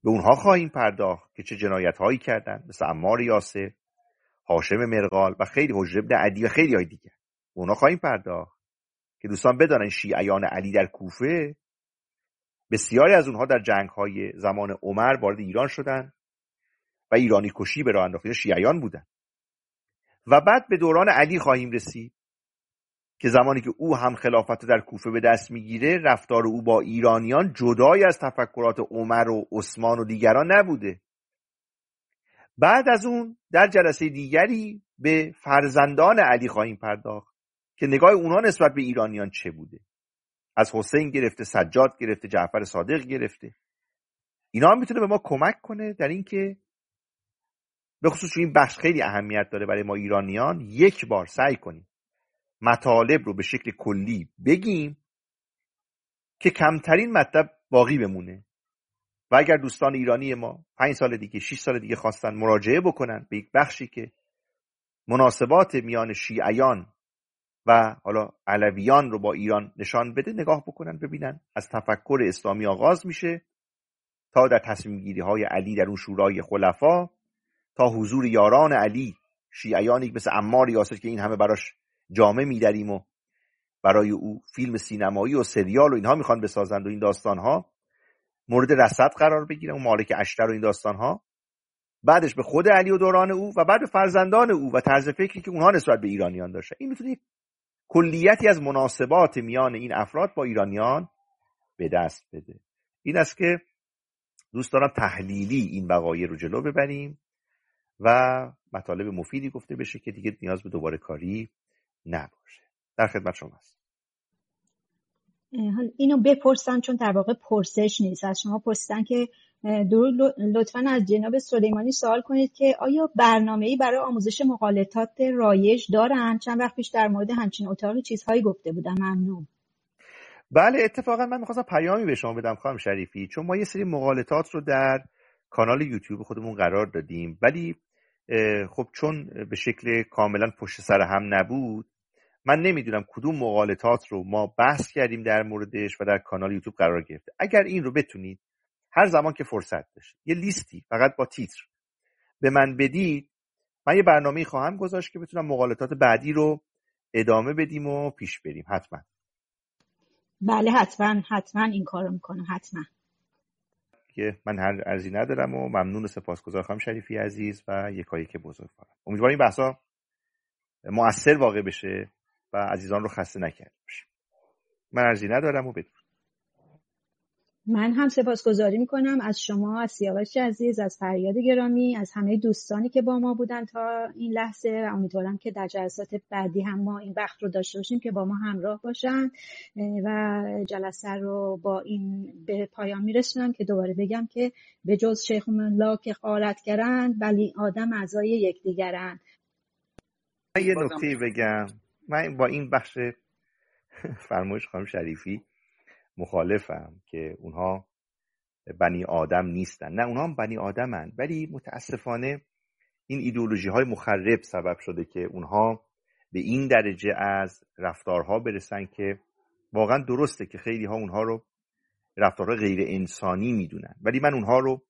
به اونها خواهیم پرداخت که چه جنایت هایی کردن، مثل عمار یاسر، هاشم مرغال و خیلی حجر بن عدی و خیلی های دیگر. به اونها خواهیم پرداخت که دوستان بدانن شیعیان علی در کوفه بسیاری از اونها در جنگ های زمان عمر وارد ایران شدن و ایرانی کشی به راه انداختن، شیعیان بودن. و بعد به دوران علی خواهیم رسید که زمانی که او هم خلافت در کوفه به دست میگیره، رفتار او با ایرانیان جدای از تفکرات عمر و عثمان و دیگران نبوده. بعد از اون در جلسه دیگری به فرزندان علی خواهیم پرداخت که نگاه اونها نسبت به ایرانیان چه بوده، از حسین گرفته، سجاد گرفته، جعفر صادق گرفته. اینا هم میتونه به ما کمک کنه در این که به خصوص این بخش خیلی اهمیت داره برای ما ایرانیان، یک بار سعی کنیم مطالب رو به شکل کلی بگیم که کمترین مطلب باقی بمونه. و اگر دوستان ایرانی ما پنج سال دیگه، شش سال دیگه خواستن مراجعه بکنن به یک بخشی که مناسبات میان شیعیان و حالا علویان رو با ایران نشان بده، نگاه بکنن ببینن از تفکر اسلامی آغاز میشه تا در تصمیم گیری های علی در اون شورای خلفا، تا حضور یاران علی، شیعیانی مثل عمار یاسر که این همه براش جامه میدریم و برای او فیلم سینمایی و سریال و اینها میخوان بسازند و این داستانها مورد رصد قرار بگیره، اون مالک اشتر و این داستانها. بعدش به خود علی و دوران او و بعد به فرزندان او و طرز فکری که اونها نسبت به ایرانیان داشتن. این میتونه کلیتی از مناسبات میان این افراد با ایرانیان به دست بده. این است که دوست دارم تحلیلی این وقایع رو جلو ببریم و مطالب مفیدی گفته بشه که دیگه نیاز به دوباره کاری نباشه. در خدمت شما هست. اینو بپرسن چون در واقع پرسش نیست، از شما پرسیدن که درود لطفاً از جناب سلیمانی سوال کنید که آیا برنامه‌ای برای آموزش مغالطات رایج دارن؟ چند وقت پیش در مورد همچین اتاقی چیزهایی گفته بودم. ممنون. بله، اتفاقا من می‌خواستم پیامی به شما بدم خانم شریفی، چون ما یه سری مغالطات رو در کانال یوتیوب خودمون قرار دادیم، ولی خب چون به شکل کاملا پشت سر هم نبود، من نمیدونم کدوم مغالطات رو ما بحث کردیم در موردش و در کانال یوتیوب قرار گرفته. اگر این رو بتونید هر زمان که فرصت داشت یه لیستی فقط با تیتر به من بدید، من یه برنامه‌ای خواهم گذاشت که بتونم مغالطات بعدی رو ادامه بدیم و پیش بریم. حتما. بله حتما حتما این کارو میکنم. حتما. که من هر عرضی ندارم و ممنون و سپاسگزار خانم شریفی عزیز و یکایی که بزرگوارم. امیدوارم این بحثا مؤثر واقع بشه و عزیزان رو خسته نکرده باشه. من عرضی ندارم و بدون. من هم سپاسگزاری میکنم از شما، از سیاوش عزیز، از فریاد گرامی، از همه دوستانی که با ما بودن تا این لحظه و امیدوارم که در جلسات بعدی هم ما این وقت رو داشته باشیم که با ما همراه باشن و جلسه رو با این به پایان میرسونم که دوباره بگم که به جز شیخ الله که غارتگرند ولی آدم اعضای یکدیگرند. من یه نکته بگم، من با این بخش فرمایش خانم شریفی مخالفم که اونها بنی آدم نیستن. نه، اونها هم بنی آدمن، ولی متاسفانه این ایدئولوژی های مخرب سبب شده که اونها به این درجه از رفتارها برسن که واقعا درسته که خیلی ها اونها رو رفتارها غیر انسانی میدونن، ولی من اونها رو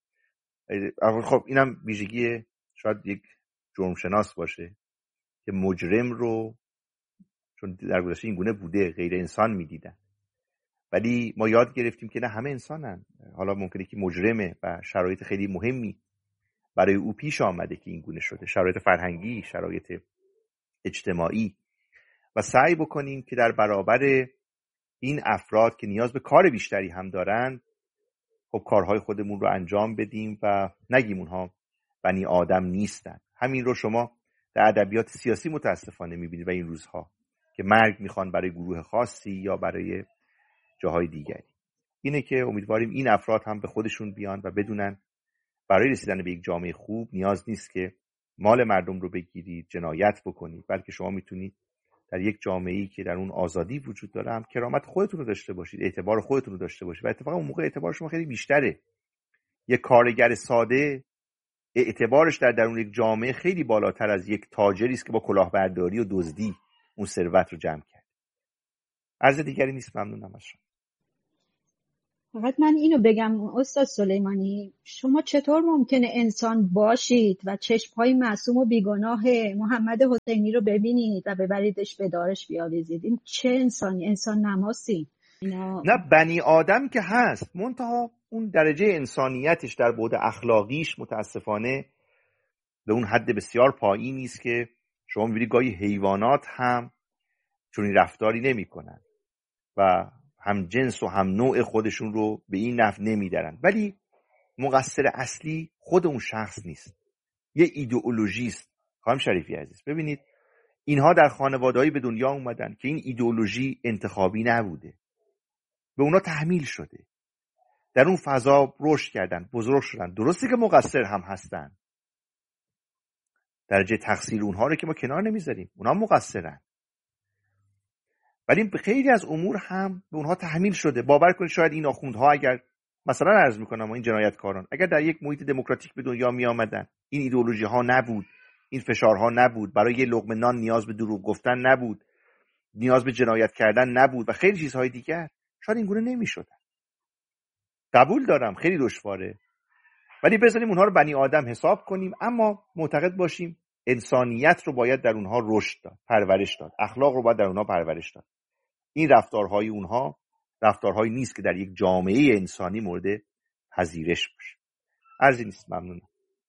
خب اینم ویژگی شاید یک جرم شناس باشه که مجرم رو چون در گذشته این گونه بوده غیر انسان میدیدن، ولی ما یاد گرفتیم که نه، همه انسانن. حالا ممکنه که مجرمه و شرایط خیلی مهمی برای او پیش آمده که این گونه شده، شرایط فرهنگی، شرایط اجتماعی، و سعی بکنیم که در برابر این افراد که نیاز به کار بیشتری هم دارن، خب کارهای خودمون رو انجام بدیم و نگیم اونها بنی آدم نیستن. همین رو شما در ادبیات سیاسی متاسفانه میبینید و این روزها که مرگ میخوان برای گروه خاصی یا برای جاهای دیگری. اینه که امیدواریم این افراد هم به خودشون بیان و بدونن برای رسیدن به یک جامعه خوب نیاز نیست که مال مردم رو بگیرید، جنایت بکنید، بلکه شما میتونید در یک جامعه‌ای که در اون آزادی وجود داره هم کرامت خودتون رو داشته باشید، اعتبار خودتون رو داشته باشید و اتفاقا اون موقع اعتبار شما خیلی بیشتره. یک کارگر ساده اعتبارش در درون یک جامعه خیلی بالاتر از یک تاجری است که با کلاهبرداری و دزدی اون ثروت رو جمع کرد. عرض دیگری نیست. ممنونم از شما. فقط من اینو بگم استاد سلیمانی، شما چطور ممکنه انسان باشید و چشم‌های معصوم و بیگناه محمد حسینی رو ببینید و ببریدش به دارش بیاویزید؟ این چه انسانی؟ انسان نماسی اینا. نه بنی آدم که هست، منتها اون درجه انسانیتش در بعد اخلاقیش متاسفانه به اون حد بسیار پایینی است که شما می‌بینید گاهی حیوانات هم چون این رفتاری نمی‌کنن و هم جنس و هم نوع خودشون رو به این نحو نمی‌دارن. ولی مقصر اصلی خود اون شخص نیست، یه ایدئولوژی است. خانم شریفی عزیز ببینید، اینها در خانواده‌ای به دنیا اومدن که این ایدئولوژی انتخابی نبوده، به اونا تحمیل شده، در اون فضا رشد کردن، بزرگ شدن. درسته که مقصر هم هستن، درجه تقصیر اونها رو که ما کنار نمیذاریم، اونها مقصرن، ولی خیلی از امور هم به اونها تحمیل شده. باور کنید شاید این آخوندها اگر مثلا عرض میکنم این جنایتکاران اگر در یک محیط دموکراتیک به دنیا می آمدن، این ایدئولوژی ها نبود، این فشارها نبود، برای یه لقمه نان نیاز به دروغ گفتن نبود، نیاز به جنایت کردن نبود و خیلی چیزهای دیگر، شاید این گونه نمیشدن. قبول دارم خیلی دشواره، ولی بذاریم اونها رو بنی آدم حساب کنیم، اما معتقد باشیم انسانیت رو باید در اونها رشد داد، پرورش داد، اخلاق رو باید در اونها پرورش داد. این رفتارهای اونها رفتارهایی نیست که در یک جامعه انسانی مورد پذیرش باشه. عرضی نیست. ممنونم.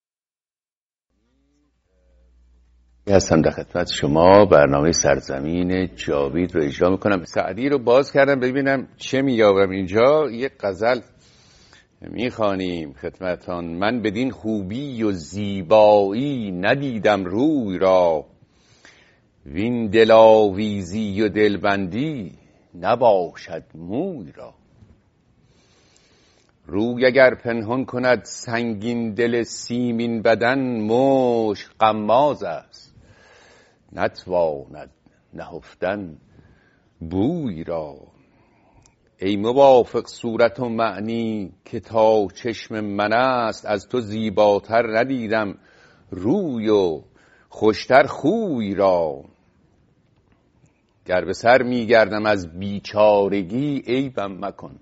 هستم در خدمت شما. برنامه سرزمین جاوید رو اجرا میکنم. سعدی رو باز کردم ببینم چه مییابم اینجا. یک غزل میخوانیم خدمتان. من بدین خوبی و زیبایی ندیدم روی را، وین دلاویزی و دلبندی نباشد موی را. روی اگر پنهان کند سنگین دل سیمین بدن، مشک غماز است نتواند نهفتن بوی را. ای موافق صورت و معنی که تا چشم من است، از تو زیباتر ندیدم روی و خوشتر خوی را. گر به سر میگردم از بیچارگی عیبم مکن،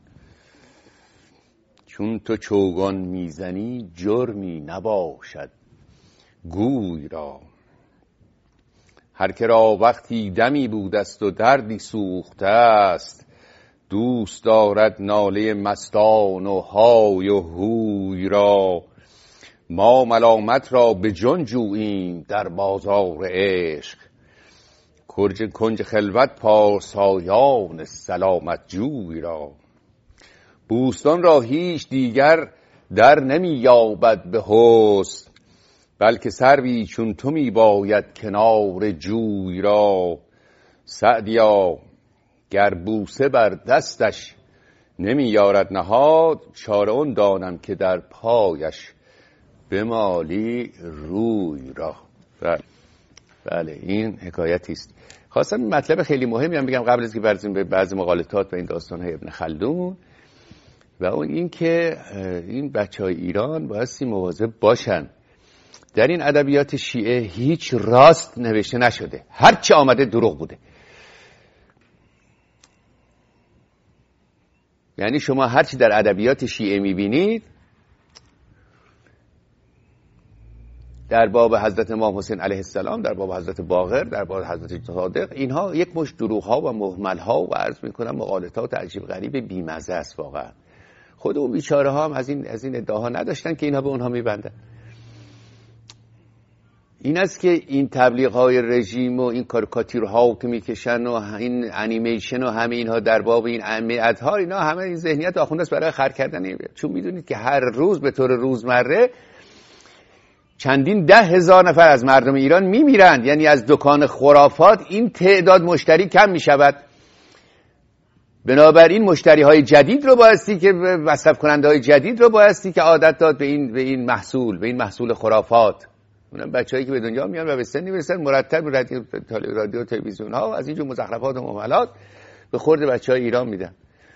چون تو چوگان میزنی جرمی نباشد گوی را. هر که را وقتی دمی بود است و دردی سوخته است، دوست دارد ناله مستان و های و هوی را. ما ملامت را به جان جوییم در بازار عشق، کنج کنج خلوت پارسایان سلامت جوی را. بوستان را هیچ دیگر در نمی یابد به حسن، بلکه سروی چون تو می باید کنار جوی را. سعدیا گر بوسه بر دستش نمی یارد نهاد، چاره اون دانم که در پایش بمالی روی را. بله, بله این حکایتی است. خواستم مطلب خیلی مهمی هم بگم قبل از که برسیم به بعضی مقالطات و این داستان‌های ابن خلدون، و اون این که این بچه‌های ایران بایستی مواظب باشن. در این ادبیات شیعه هیچ راست نوشته نشده، هر چی آمده دروغ بوده. یعنی شما هر چی در ادبیات شیعه می‌بینید در باب حضرت امام حسین علیه السلام، در باب حضرت باقر، در باب حضرت صادق، اینها یک مشت دروغ‌ها و مهمل‌ها و عرض می‌کنم مقالطات عجیب غریب بی‌مزه است واقعا. خود اون بیچاره ها هم از این از این ادعاها نداشتن که اینها به اونها میبندن. این است که این تبلیغ‌های رژیم و این کاریکاتورها که میکشن و این انیمیشن و همه اینها در باب این اهمیت‌ها، اینا همه این ذهنیت آخونده است برای خرج کردن. چون میدونید که هر روز به طور روزمره چندین ده هزار نفر از مردم ایران میمیرند. یعنی از دکان خرافات این تعداد مشتری کم میشود. بنابراین مشتری های جدید رو بایستی که مصرف کننده های جدید رو بایستی که عادت داد به این به این محصول به این محصول خرافات. اونم بچه‌ای که به دنیا میان و به سن میرسن مرتب رادیو رادیو تلویزیون ها از اینجور مزخرفات و مهملات به خورد بچه‌های ایران میدن.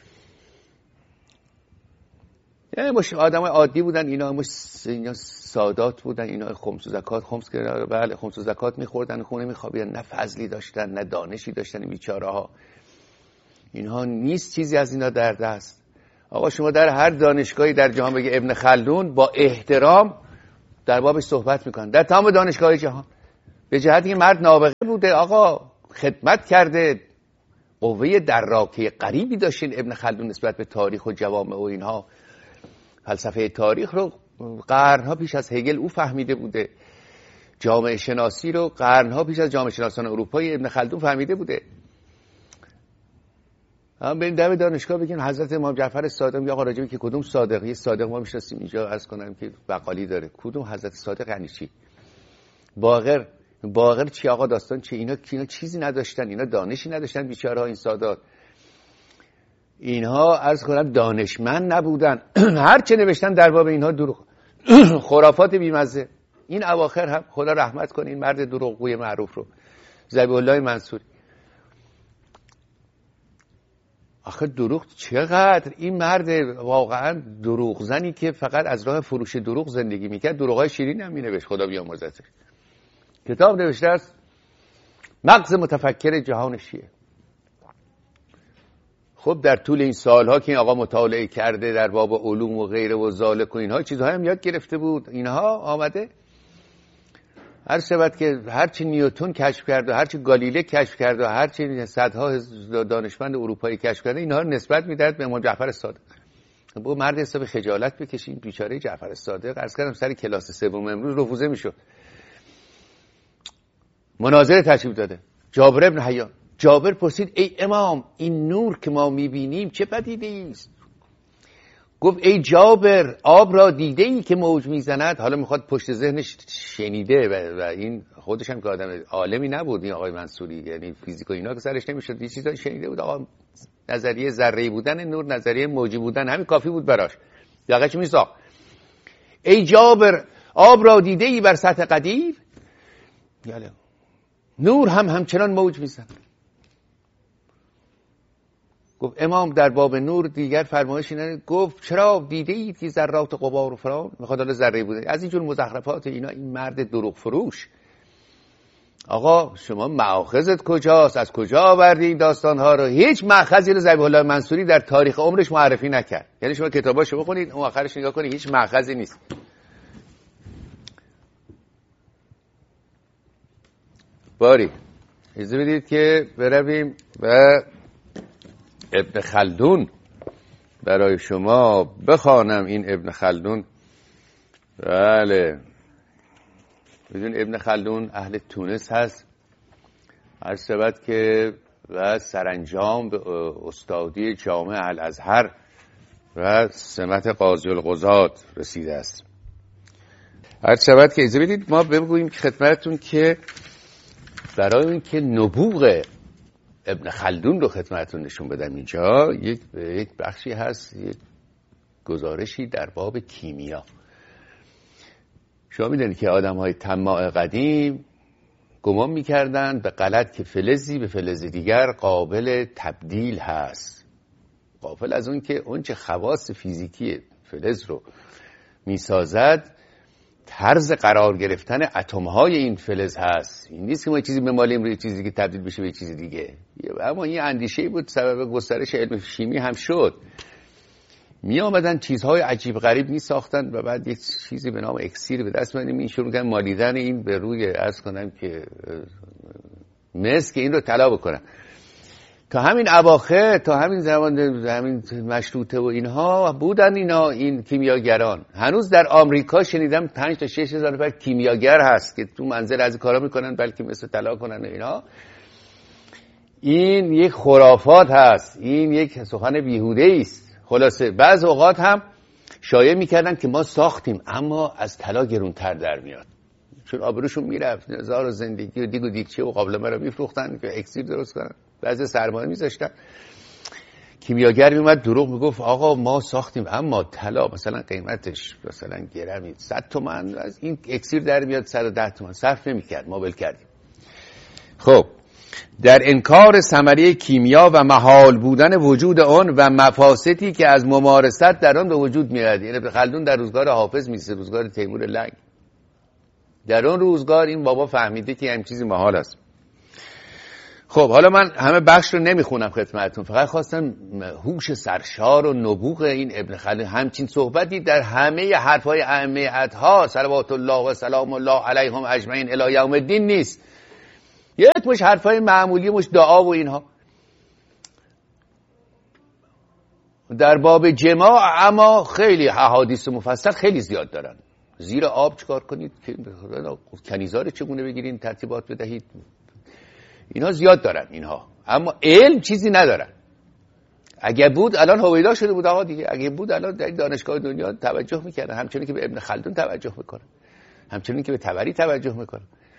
یعنی مش آدمای عادی بودن اینا، مش اینا سادات بودن، اینا خمس و زکات خمس که بله خمس و زکات می‌خوردن، خونه می‌خوابیدن، نه فضلی داشتن نه دانشی داشتن این بیچاره‌ها. اینها نیست چیزی از اینا در دست. آقا شما در هر دانشگاهی در جهان بگه ابن خلدون، با احترام در بابش صحبت میکنن. در تمام دانشگاه جهان به جهت این مرد نابغه بوده، آقا خدمت کرده، قوه دراکه غریبی داشتین ابن خلدون نسبت به تاریخ و جوامع و اینها. فلسفه تاریخ رو قرنها پیش از هگل او فهمیده بوده، جامعه شناسی رو قرنها پیش از جامعه شناسان اروپایی ابن خلدون فهمیده بوده. هم بریم در دانشگاه بگیم حضرت امام جعفر صادق، یا آقا راجبی که کدوم صادق؟ یه صادق ما میشناسیم اینجا، عرض کنم که بقالی داره، کدوم حضرت صادق یعنی چی؟ باقر باقر چی آقا؟ داستان چی؟ اینا اینا چیزی نداشتن، اینا دانشی نداشتن بیچاره‌ها این سادات. اینها عرض کنم دانشمند نبودن. هر چه نوشتن در باب اینها دروغ، خرافات بیمزه. این اواخر هم خدا رحمت کنه این مرد دروغگوی معروف رو، ذبیح الله منصوری. آخه دروغ چقدر این مرد واقعا دروغ زنی که فقط از راه فروش دروغ زندگی میکرد، دروغای شیرین هم مینوشت، خدا بیامرزتش. کتاب نوشته است مغز متفکر جهان شیعه. خب در طول این سالها که این آقا مطالعه کرده در باب علوم و غیره و ذالک و اینها، چیزهای هم یاد گرفته بود، اینها آمده هر شبت که هرچی نیوتن کشف کرد و هرچی گالیله کشف کرد و هرچی صدها دانشمند اروپایی کشف کرده، اینها رو نسبت میداد به امام جعفر صادق. با مرد حساب خجالت بکشین، بیچاره جعفر صادق. عرض کردم سر کلاس سوم امروز رفوزه میشد. مناظره تشریف داده جابر ابن حیان. جابر پرسید ای امام، این نور که ما میبینیم چه پدیده است؟ گفت ای جابر، آب را دیده ای که موج میزند؟ حالا میخواد پشت ذهنش شنیده و, و این خودش هم که آدم عالمی نبود این آقای منصوری، یعنی فیزیک و اینا که سرش نمیشد، یه چیزایی شنیده بود. آقا نظریه ذره‌ای بودن نور، نظریه موجی بودن، همین کافی بود براش، یقش میساخت. ای جابر، آب را دیده ای بر سطح قدیر؟ یاله نور هم همچنان موج میزند. گفت امام در باب نور دیگر فرمایش اینه، گفت چرا دیده اید که ذرات غبار و فلان؟ میخواد حالا ذره بوده از اینجور مزخرفات اینا. این مرد دروغ فروش. آقا شما مأخذت کجاست؟ از کجا آوردی این داستانها رو؟ هیچ مأخذی رو ذبیح الله منصوری در تاریخ عمرش معرفی نکرد. یعنی شما کتاباشو بخونید اون آخرش نگاه کنید هیچ مأخذی نیست. باری اجازه بدید که برویم و ابن خلدون برای شما بخوانم. این ابن خلدون، بله بدون ابن خلدون اهل تونس هست، هر سبت که و سرانجام به استادی جامع الازهر و سمت قاضی القضات رسیده است. هر سبت که اجازه بدید ما بگوییم خدمتتون که برای این که نبوغ ابن خلدون رو خدمتتون نشون بدم اینجا یک یک بخشی هست، یک گزارشی در باب کیمیا. شما میدونید که آدم‌های طماع قدیم گمان می‌کردند به غلط که فلزی به فلز دیگر قابل تبدیل هست، غافل از اون که اون چه خواص فیزیکی فلز رو میسازد طرز قرار گرفتن اتم‌های این فلز هست. این نیست که ما چیزی بمالیم روی چیزی که تبدیل بشه به چیز دیگه. اما این اندیشه بود سبب گسترش علم شیمی هم شد. می آمدن چیزهای عجیب غریب می ساختن و بعد یک چیزی به نام اکسیر به دست می‌آوردن، این شروع کردن مالیدن این به روی عرض کنم که مس که این رو طلا بکنن. تا همین اواخر، تا همین زمان همین مشروطه و اینها بودن اینا این کیمیاگران. هنوز در آمریکا شنیدم پنج تا شش هزار نفر کیمیاگر هست که تو منزل از کارا میکنن بلکه مثل طلا کنن اینا. این یک خرافات هست، این یک سخن بیهوده است. خلاصه بعض اوقات هم شایعه میکردن که ما ساختیم اما از طلا گرونتر در میاد، چون آبروشون میرفت، هزار زندگی و دیگ و دیگچه و قابلمه رو میفروختن که اکسیر درست کنن، بعضی سرمایه میذاشتن. کیمیاگر میومد دروغ میگفت آقا ما ساختیم اما طلا مثلا قیمتش مثلا گرمی صد تومن، از این اکسیر در میاد صد و ده تومن، صرف نمیکرد، ما ول کردیم. خب در انکار ثمره کیمیا و محال بودن وجود آن و مفاسدی که از ممارست در آن به وجود میاد. یعنی ابن خلدون در روزگار حافظ میسه، روزگار تیمور لنگ، در اون روزگار این بابا فهمیده که همین چیزی محال است. خب حالا من همه بخش رو نمیخونم خدمتتون، فقط خواستم هوش سرشار و نبوغ این ابن خلدون همچین صحبتی در همه حرفهای ائمه اطهار صلوات الله و سلام الله علیهم اجمعین الی یوم الدین نیست. یک مش حرفهای معمولی، مش دعا و اینها در باب جماع، اما خیلی احادیث مفصل خیلی زیاد دارن. زیر آب چیکار کنید، کنیزار چگونه بگیرین، ترتیبات بدهید، اینها زیاد دارن اینها، اما علم چیزی ندارن. اگه بود الان هویدا شده بود آقا دیگه، اگه بود الان در دانشگاه دنیا توجه میکردن، همچنین که به ابن خلدون توجه میکنن، همچنین که به طبری توجه میکنن.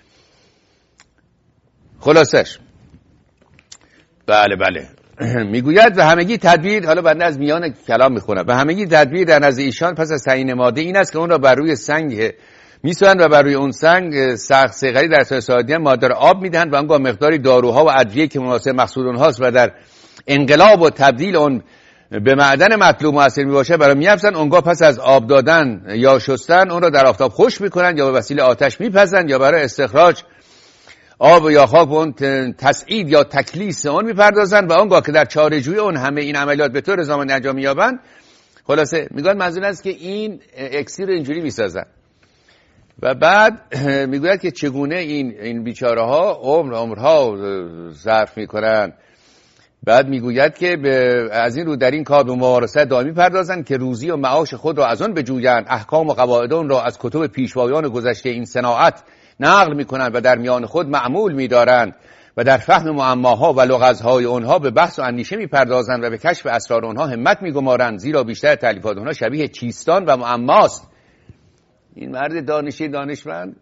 خلاصش بله بله میگوید و همگی تدبیر، حالا بنده از میان کلام میخونم، و همگی تدبیر در نزد ایشان پس از تعیین ماده این است که اون را بر روی سنگ میسوند و بر روی اون سنگ سخت صیقلی در سایه مادر آب میدهند و آنگاه مقداری داروها و ادویه که مناسب مقصود اونهاست و در انقلاب و تبدیل اون به معدن مطلوب مؤثر میباشه برای میافزن. اونگاه پس از آب دادن یا شستن اون را در آفتاب خشک میکنند یا به وسیله آتش میپزند یا برای استخراج آب یا خاک اون تسعید یا تکلیس اون میپردازند و آنگاه که در چاره‌جویی اون همه این عملیات به طور زمان انجام مییابند. خلاصه میگن منظور است که این اکسیر اینجوری میسازن و بعد میگوید که چگونه این این بیچاره ها عمر عمرها صرف میکنن. بعد میگوید که به از این رو در این کار به ممارست دائمی پردازند که روزی و معاش خود را از آن بجویند، احکام و قواعد آن را از کتب پیشوایان گذشته این صناعت نقل میکنند و در میان خود معمول میدارند و در فهم معماها و لغزهای آنها به بحث و اندیشه میپردازند و به کشف اسرار آنها همت میگمارند، زیرا بیشتر تالیفات آنها شبیه چیستان و معماست. این مرد دانشی دانشمند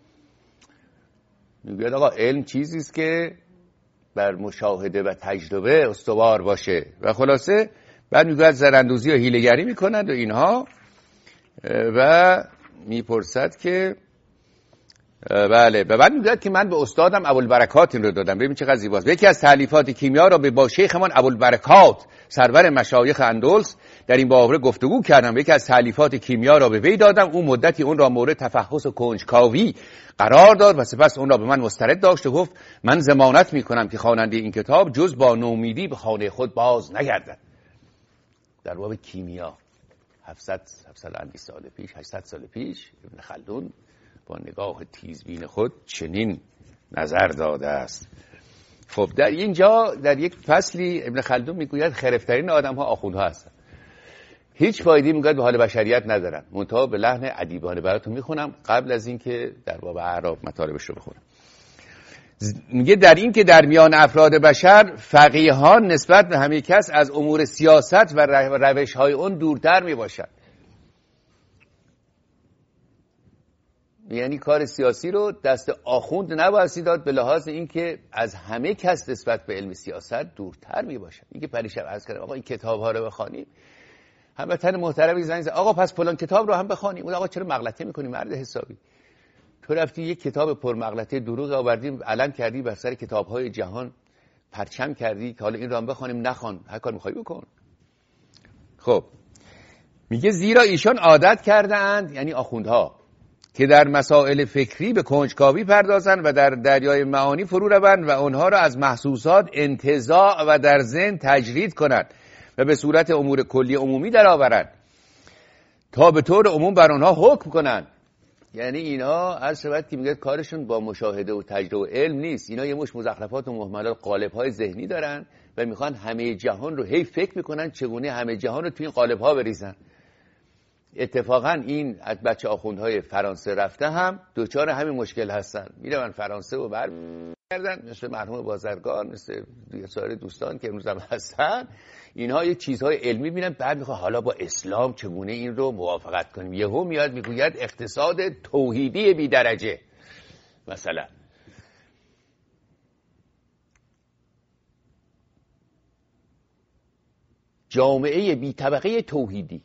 میگوید آقا علم چیزی است که بر مشاهده و تجربه استوار باشه. و خلاصه بعد میگوید زراندوزی و حیله‌گری میکنند و اینها و میپرسد که بله. و بعد میگوید که من به استادم ابوالبرکات این رو دادم. ببین چقدر زیباست. یکی از تالیفات کیمیا را به با شیخمان ابوالبرکات سرور مشایخ اندلس در این باره گفتگو کردم. یکی از تالیفات کیمیا را به وی دادم. اون مدتی اون را مورد تفحص و کنجکاوی قرار داد و سپس اون را به من مسترد داشت و گفت من ضمانت میکنم که خواننده این کتاب جز با نومیدی به خانه خود باز نگردد. در باب کیمیا هفتصد سال پیش هشتصد سال پیش ابن خلدون با نگاه تیزبین خود چنین نظر داده است. خب در اینجا در یک فصلی ابن خلدون میگوید خرفترین آدم ها آخوندها هستند، هیچ فایده‌ای میگوید به حال بشریت ندارن. منتها به لحن ادیبانه براتون میخونم قبل از اینکه در باب اعراب مطالبش رو بخونم. میگه در این که در میان افراد بشر فقیهان نسبت به همه کس از امور سیاست و روش های اون دورتر میباشند. یعنی کار سیاسی رو دست آخوند نباید داد به لحاظ اینکه از همه کس نسبت به علم سیاست دورتر میباشن. اینکه پریشب عرض کردم آقا این کتاب ها رو بخوانیم، هموطن محترمی زنگ زد آقا پس فلان کتاب رو هم بخوانیم. اون آقا چرا مغلطه میکنی مرد حسابی؟ تو رفتی یک کتاب پر مغلطه دروغ آوردی علم کردی بر سر کتاب های جهان پرچم کردی که حالا این رو هم بخوانیم. نخوان، هر کار میخوای بکن. خب میگه زیرا ایشان عادت کردند، یعنی آخوندها، که در مسائل فکری به کنجکاوی پردازند و در دریای معانی فرو روند و آنها را از محسوسات انتزاع و در ذهن تجرید کنند و به صورت امور کلی عمومی درآورند تا به طور عموم بر آنها حکم کنند. یعنی اینا هر شبت که میگه کارشون با مشاهده و تجربه و علم نیست، اینا یه مش مزخرفات و مهملات قالب‌های ذهنی دارن و میخوان همه جهان رو هی فکر میکنن چگونه همه جهان رو توی این قالب‌ها بریزن. اتفاقا این از بچه آخوندهای فرانسه رفته هم دوچار همین مشکل هستن. میرن فرانسه و برمیگردن مثل مرحوم بازرگان، مثل سایر دوستان که امروز هم هستن، اینها یک چیزهای علمی بینن بعد میخوان حالا با اسلام چگونه این رو موافقت کنیم. یهو میاد میگوید اقتصاد توحیدی بی درجه مثلا. جامعه بی طبقه توحیدی،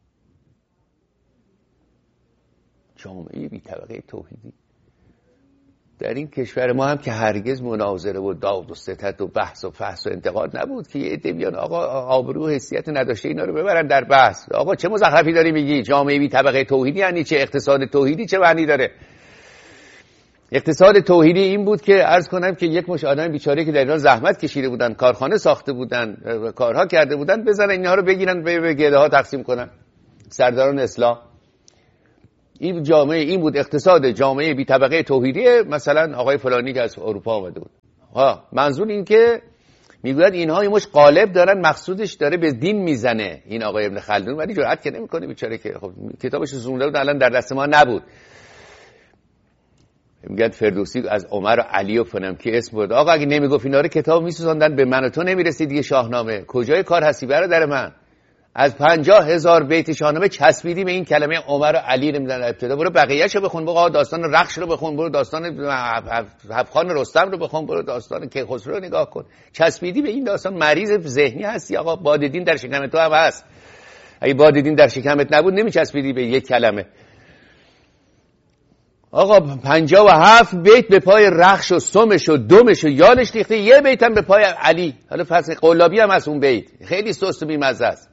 جامعه بی طبقه توحیدی در این کشور ما هم که هرگز مناظره و داد و ستد و بحث و فحص و انتقاد نبود که یه عده بیان آقا آبرو و حیثیت نداشته اینا رو ببرن در بحث. آقا چه مزخرفی داری میگی؟ جامعه بی طبقه توحیدی یعنی چه؟ اقتصاد توحیدی چه معنی داره؟ اقتصاد توحیدی این بود که عرض کنم که یک مش آدم بیچاره که در ایران زحمت کشیده بودن، کارخانه ساخته بودن، کارها کرده بودن، بزنن اینها رو بگیرن به گده ها تقسیم کنن. سرداران اسلام این جامعه این بود، اقتصاد جامعه بی طبقه توحیدی مثلا آقای فلانی که از اروپا آمده بود. ها منظور این که میگوید اینها یه مش قالب دارن، مقصودش داره به دین میزنه این آقای ابن خلدون، ولی جرأت که نمیکنه بیچاره که خب کتابش زونده بود الان در دست ما نبود. میگن فردوسی از عمر و علی و فلان که اسم برد. آقا اگه نمیگفت اینا رو کتاب میسوزوندن به من و تو نمیرسید دیگه شاهنامه. کجای کار هستی برادر من؟ از پنجاه هزار بیت شاهنامه چسبیدی به این کلمه عمر و علی. نمیدونن ابتدا برو بقیه‌شو بخون، برو داستان رخش رو بخون، برو داستان افخان رستم رو بخون، برو داستان کیخسرو رو نگاه کن. چسبیدی به این داستان، مریض ذهنی هستی آقا. باددین در شکم تو هم هست. اگه باددین در شکمت نبود نمیچسبیدی به یک کلمه. آقا پنجاه و هفت بیت به پای رخش و سمش و دمش و یالش ریخته، یه بیت هم به پای علی. حالا فصل قلابی هم از اون بیت خیلی سست و بی‌مزه است.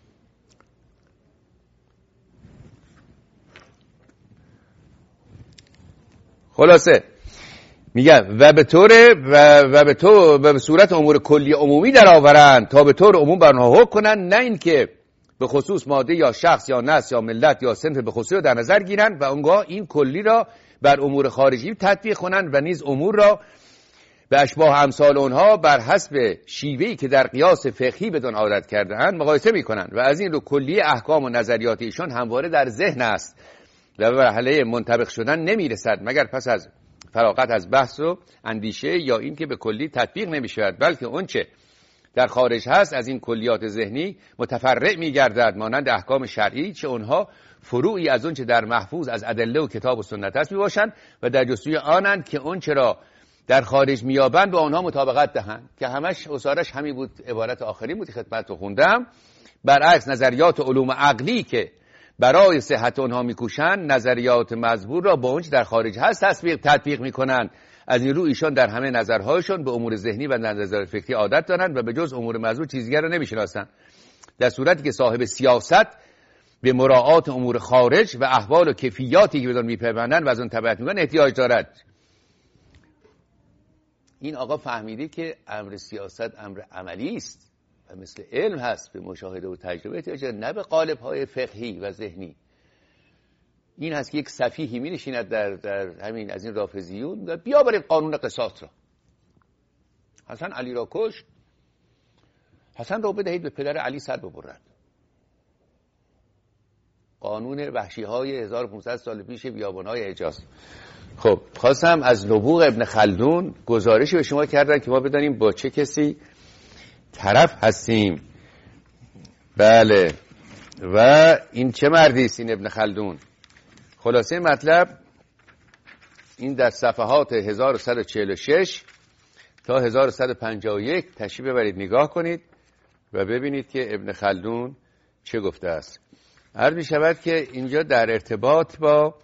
خلاصه میگن و به طور و, و به طور و به صورت امور کلی عمومی در آورند تا به طور عموم بر آنها حکم کنند، نه اینکه به خصوص ماده یا شخص یا نسل یا ملت یا صنف به خصوص در نظر گیرند و اونگاه این کلی را بر امور خارجی تطبیق کنند و نیز امور را به اشباه امثال اونها بر حسب شیوهی که در قیاس فقهی بدون عادت کرده‌اند مقایسه می‌کنند و از این رو کلی احکام و نظریات ایشان همواره در ذهن است و به مرحله منطبق شدن نمی‌رسد مگر پس از فراغت از بحث و اندیشه یا این که به کلی تطبیق نمی‌شود، بلکه اونچه در خارج هست از این کلیات ذهنی متفرع می‌گردد مانند احکام شرعی، چه اونها فروعی از اون چه در محفوظ از ادله و کتاب و سنت است میباشند و در جستجوی آنند که اون چرا در خارج میابند با آنها مطابقت دهند، که همش اصارش همین بود. عبارت آخری بود خدمت رو خوندم. برعکس نظریات علوم عقلی که برای صحت آنها میکوشند نظریات مزبور را با اون چه در خارج هست تطبیق تطبیق میکنند. از این رو ایشان در همه نظرهایشان به امور ذهنی و نظر فکری عادت دارند و به جز امور مزبور چیز دیگر را نمیشناسند، در صورتی که صاحب سیاست به مراعات امور خارج و احوال و کیفیاتی که بدون میپیوندند و از اون تبعیت میکنند احتیاج دارد. این آقا فهمیده که امر سیاست امر عملی است و مثل علم هست، به مشاهده و تجربه احتیاج دارد، نه به قالب‌های فقهی و ذهنی. این هست که یک سفیهی می نشیند در, در همین از این رافضیون میگه بیا بریم قانون قصاص را. حسن علی را کشت، حسن را بدهید به پدر علی سر ببرد. قانون وحشی های هزار و پانصد سال پیش بیابان‌های حجاز. خب خواستم از نبوغ ابن خلدون گزارشی به شما کردن که ما بدانیم با چه کسی طرف هستیم. بله، و این چه مردی است این ابن خلدون؟ خلاصه مطلب این در صفحات هزار و صد و چهل و شش تا هزار و صد و پنجاه و یک تشریف ببرید نگاه کنید و ببینید که ابن خلدون چه گفته است. عرض می شود که اینجا در ارتباط با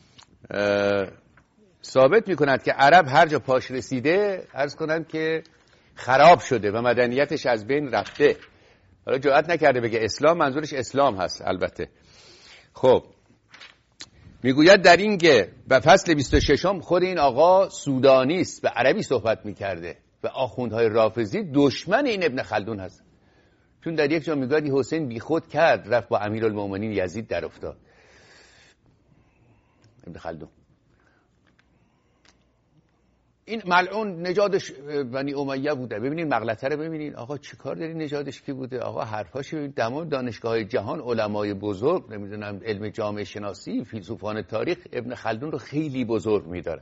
ثابت می کند که عرب هر جا پاش رسیده عرض کنند که خراب شده و مدنیتش از بین رفته. حالا جرئت نکرده بگه اسلام، منظورش اسلام هست البته. خب میگوید در این که به فصل بیست و ششم خود این آقا سودانی است، به عربی صحبت میکرده و آخوندهای رافضی دشمن این ابن خلدون هست. چون در یک جا میگوید حسین بیخود کرد رفت با امیرالمومنین یزید در افتاد. ابن خلدون این ملعون نژادش بنی امیه بوده. ببینید مغلطه رو ببینید آقا چیکار داری نژادش کی بوده؟ آقا حرفاش ببینید تمام دانشگاه‌های جهان علمای بزرگ نمیدونم علم جامعه شناسی فیلسوفان تاریخ ابن خلدون رو خیلی بزرگ می‌داره.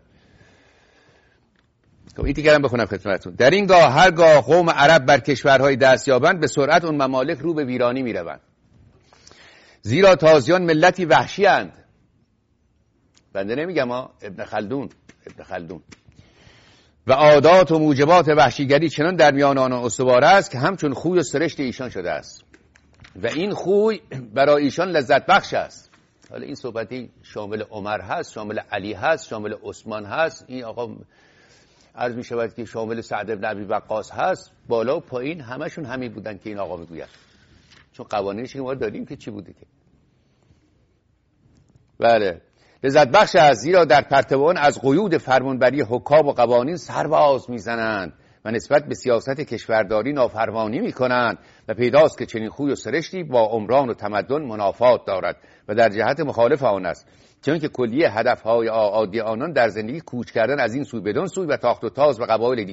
خب این دیگه هم بخونم خدمتتون. در این گاه هرگاه قوم عرب بر کشورهای دست یابند به سرعت اون ممالک رو به ویرانی میروند، زیرا تازیان ملتی وحشی اند. بنده نمیگم ها، ابن خلدون ابن خلدون و عادات و موجبات وحشیگری چنان در میان آنان استوار است که همچون خوی و سرشت ایشان شده است و این خوی برای ایشان لذت بخش است. حالا این صحبتی شامل عمر هست، شامل علی هست، شامل عثمان هست، این آقا عرض می شود که شامل سعد بن ابی وقاص هست، بالا و پایین همشون همین بودن که این آقا میگوید. چون قوانینش که ما داریم که چی بوده که بله. لذت بخش است، زیرا در پرتو آن از قیود فرمانبری حکام و قوانین سرباز میزنند و نسبت به سیاست کشورداری نافرمانی میکنند و پیداست که چنین خوی و سرشتی با عمران و تمدن منافات دارد و در جهت مخالف آن است، چون که کلیه هدفهای عادی آنان در زندگی کوچ کردن از این سوی بدان سوی و تاخت و تاز و قبایل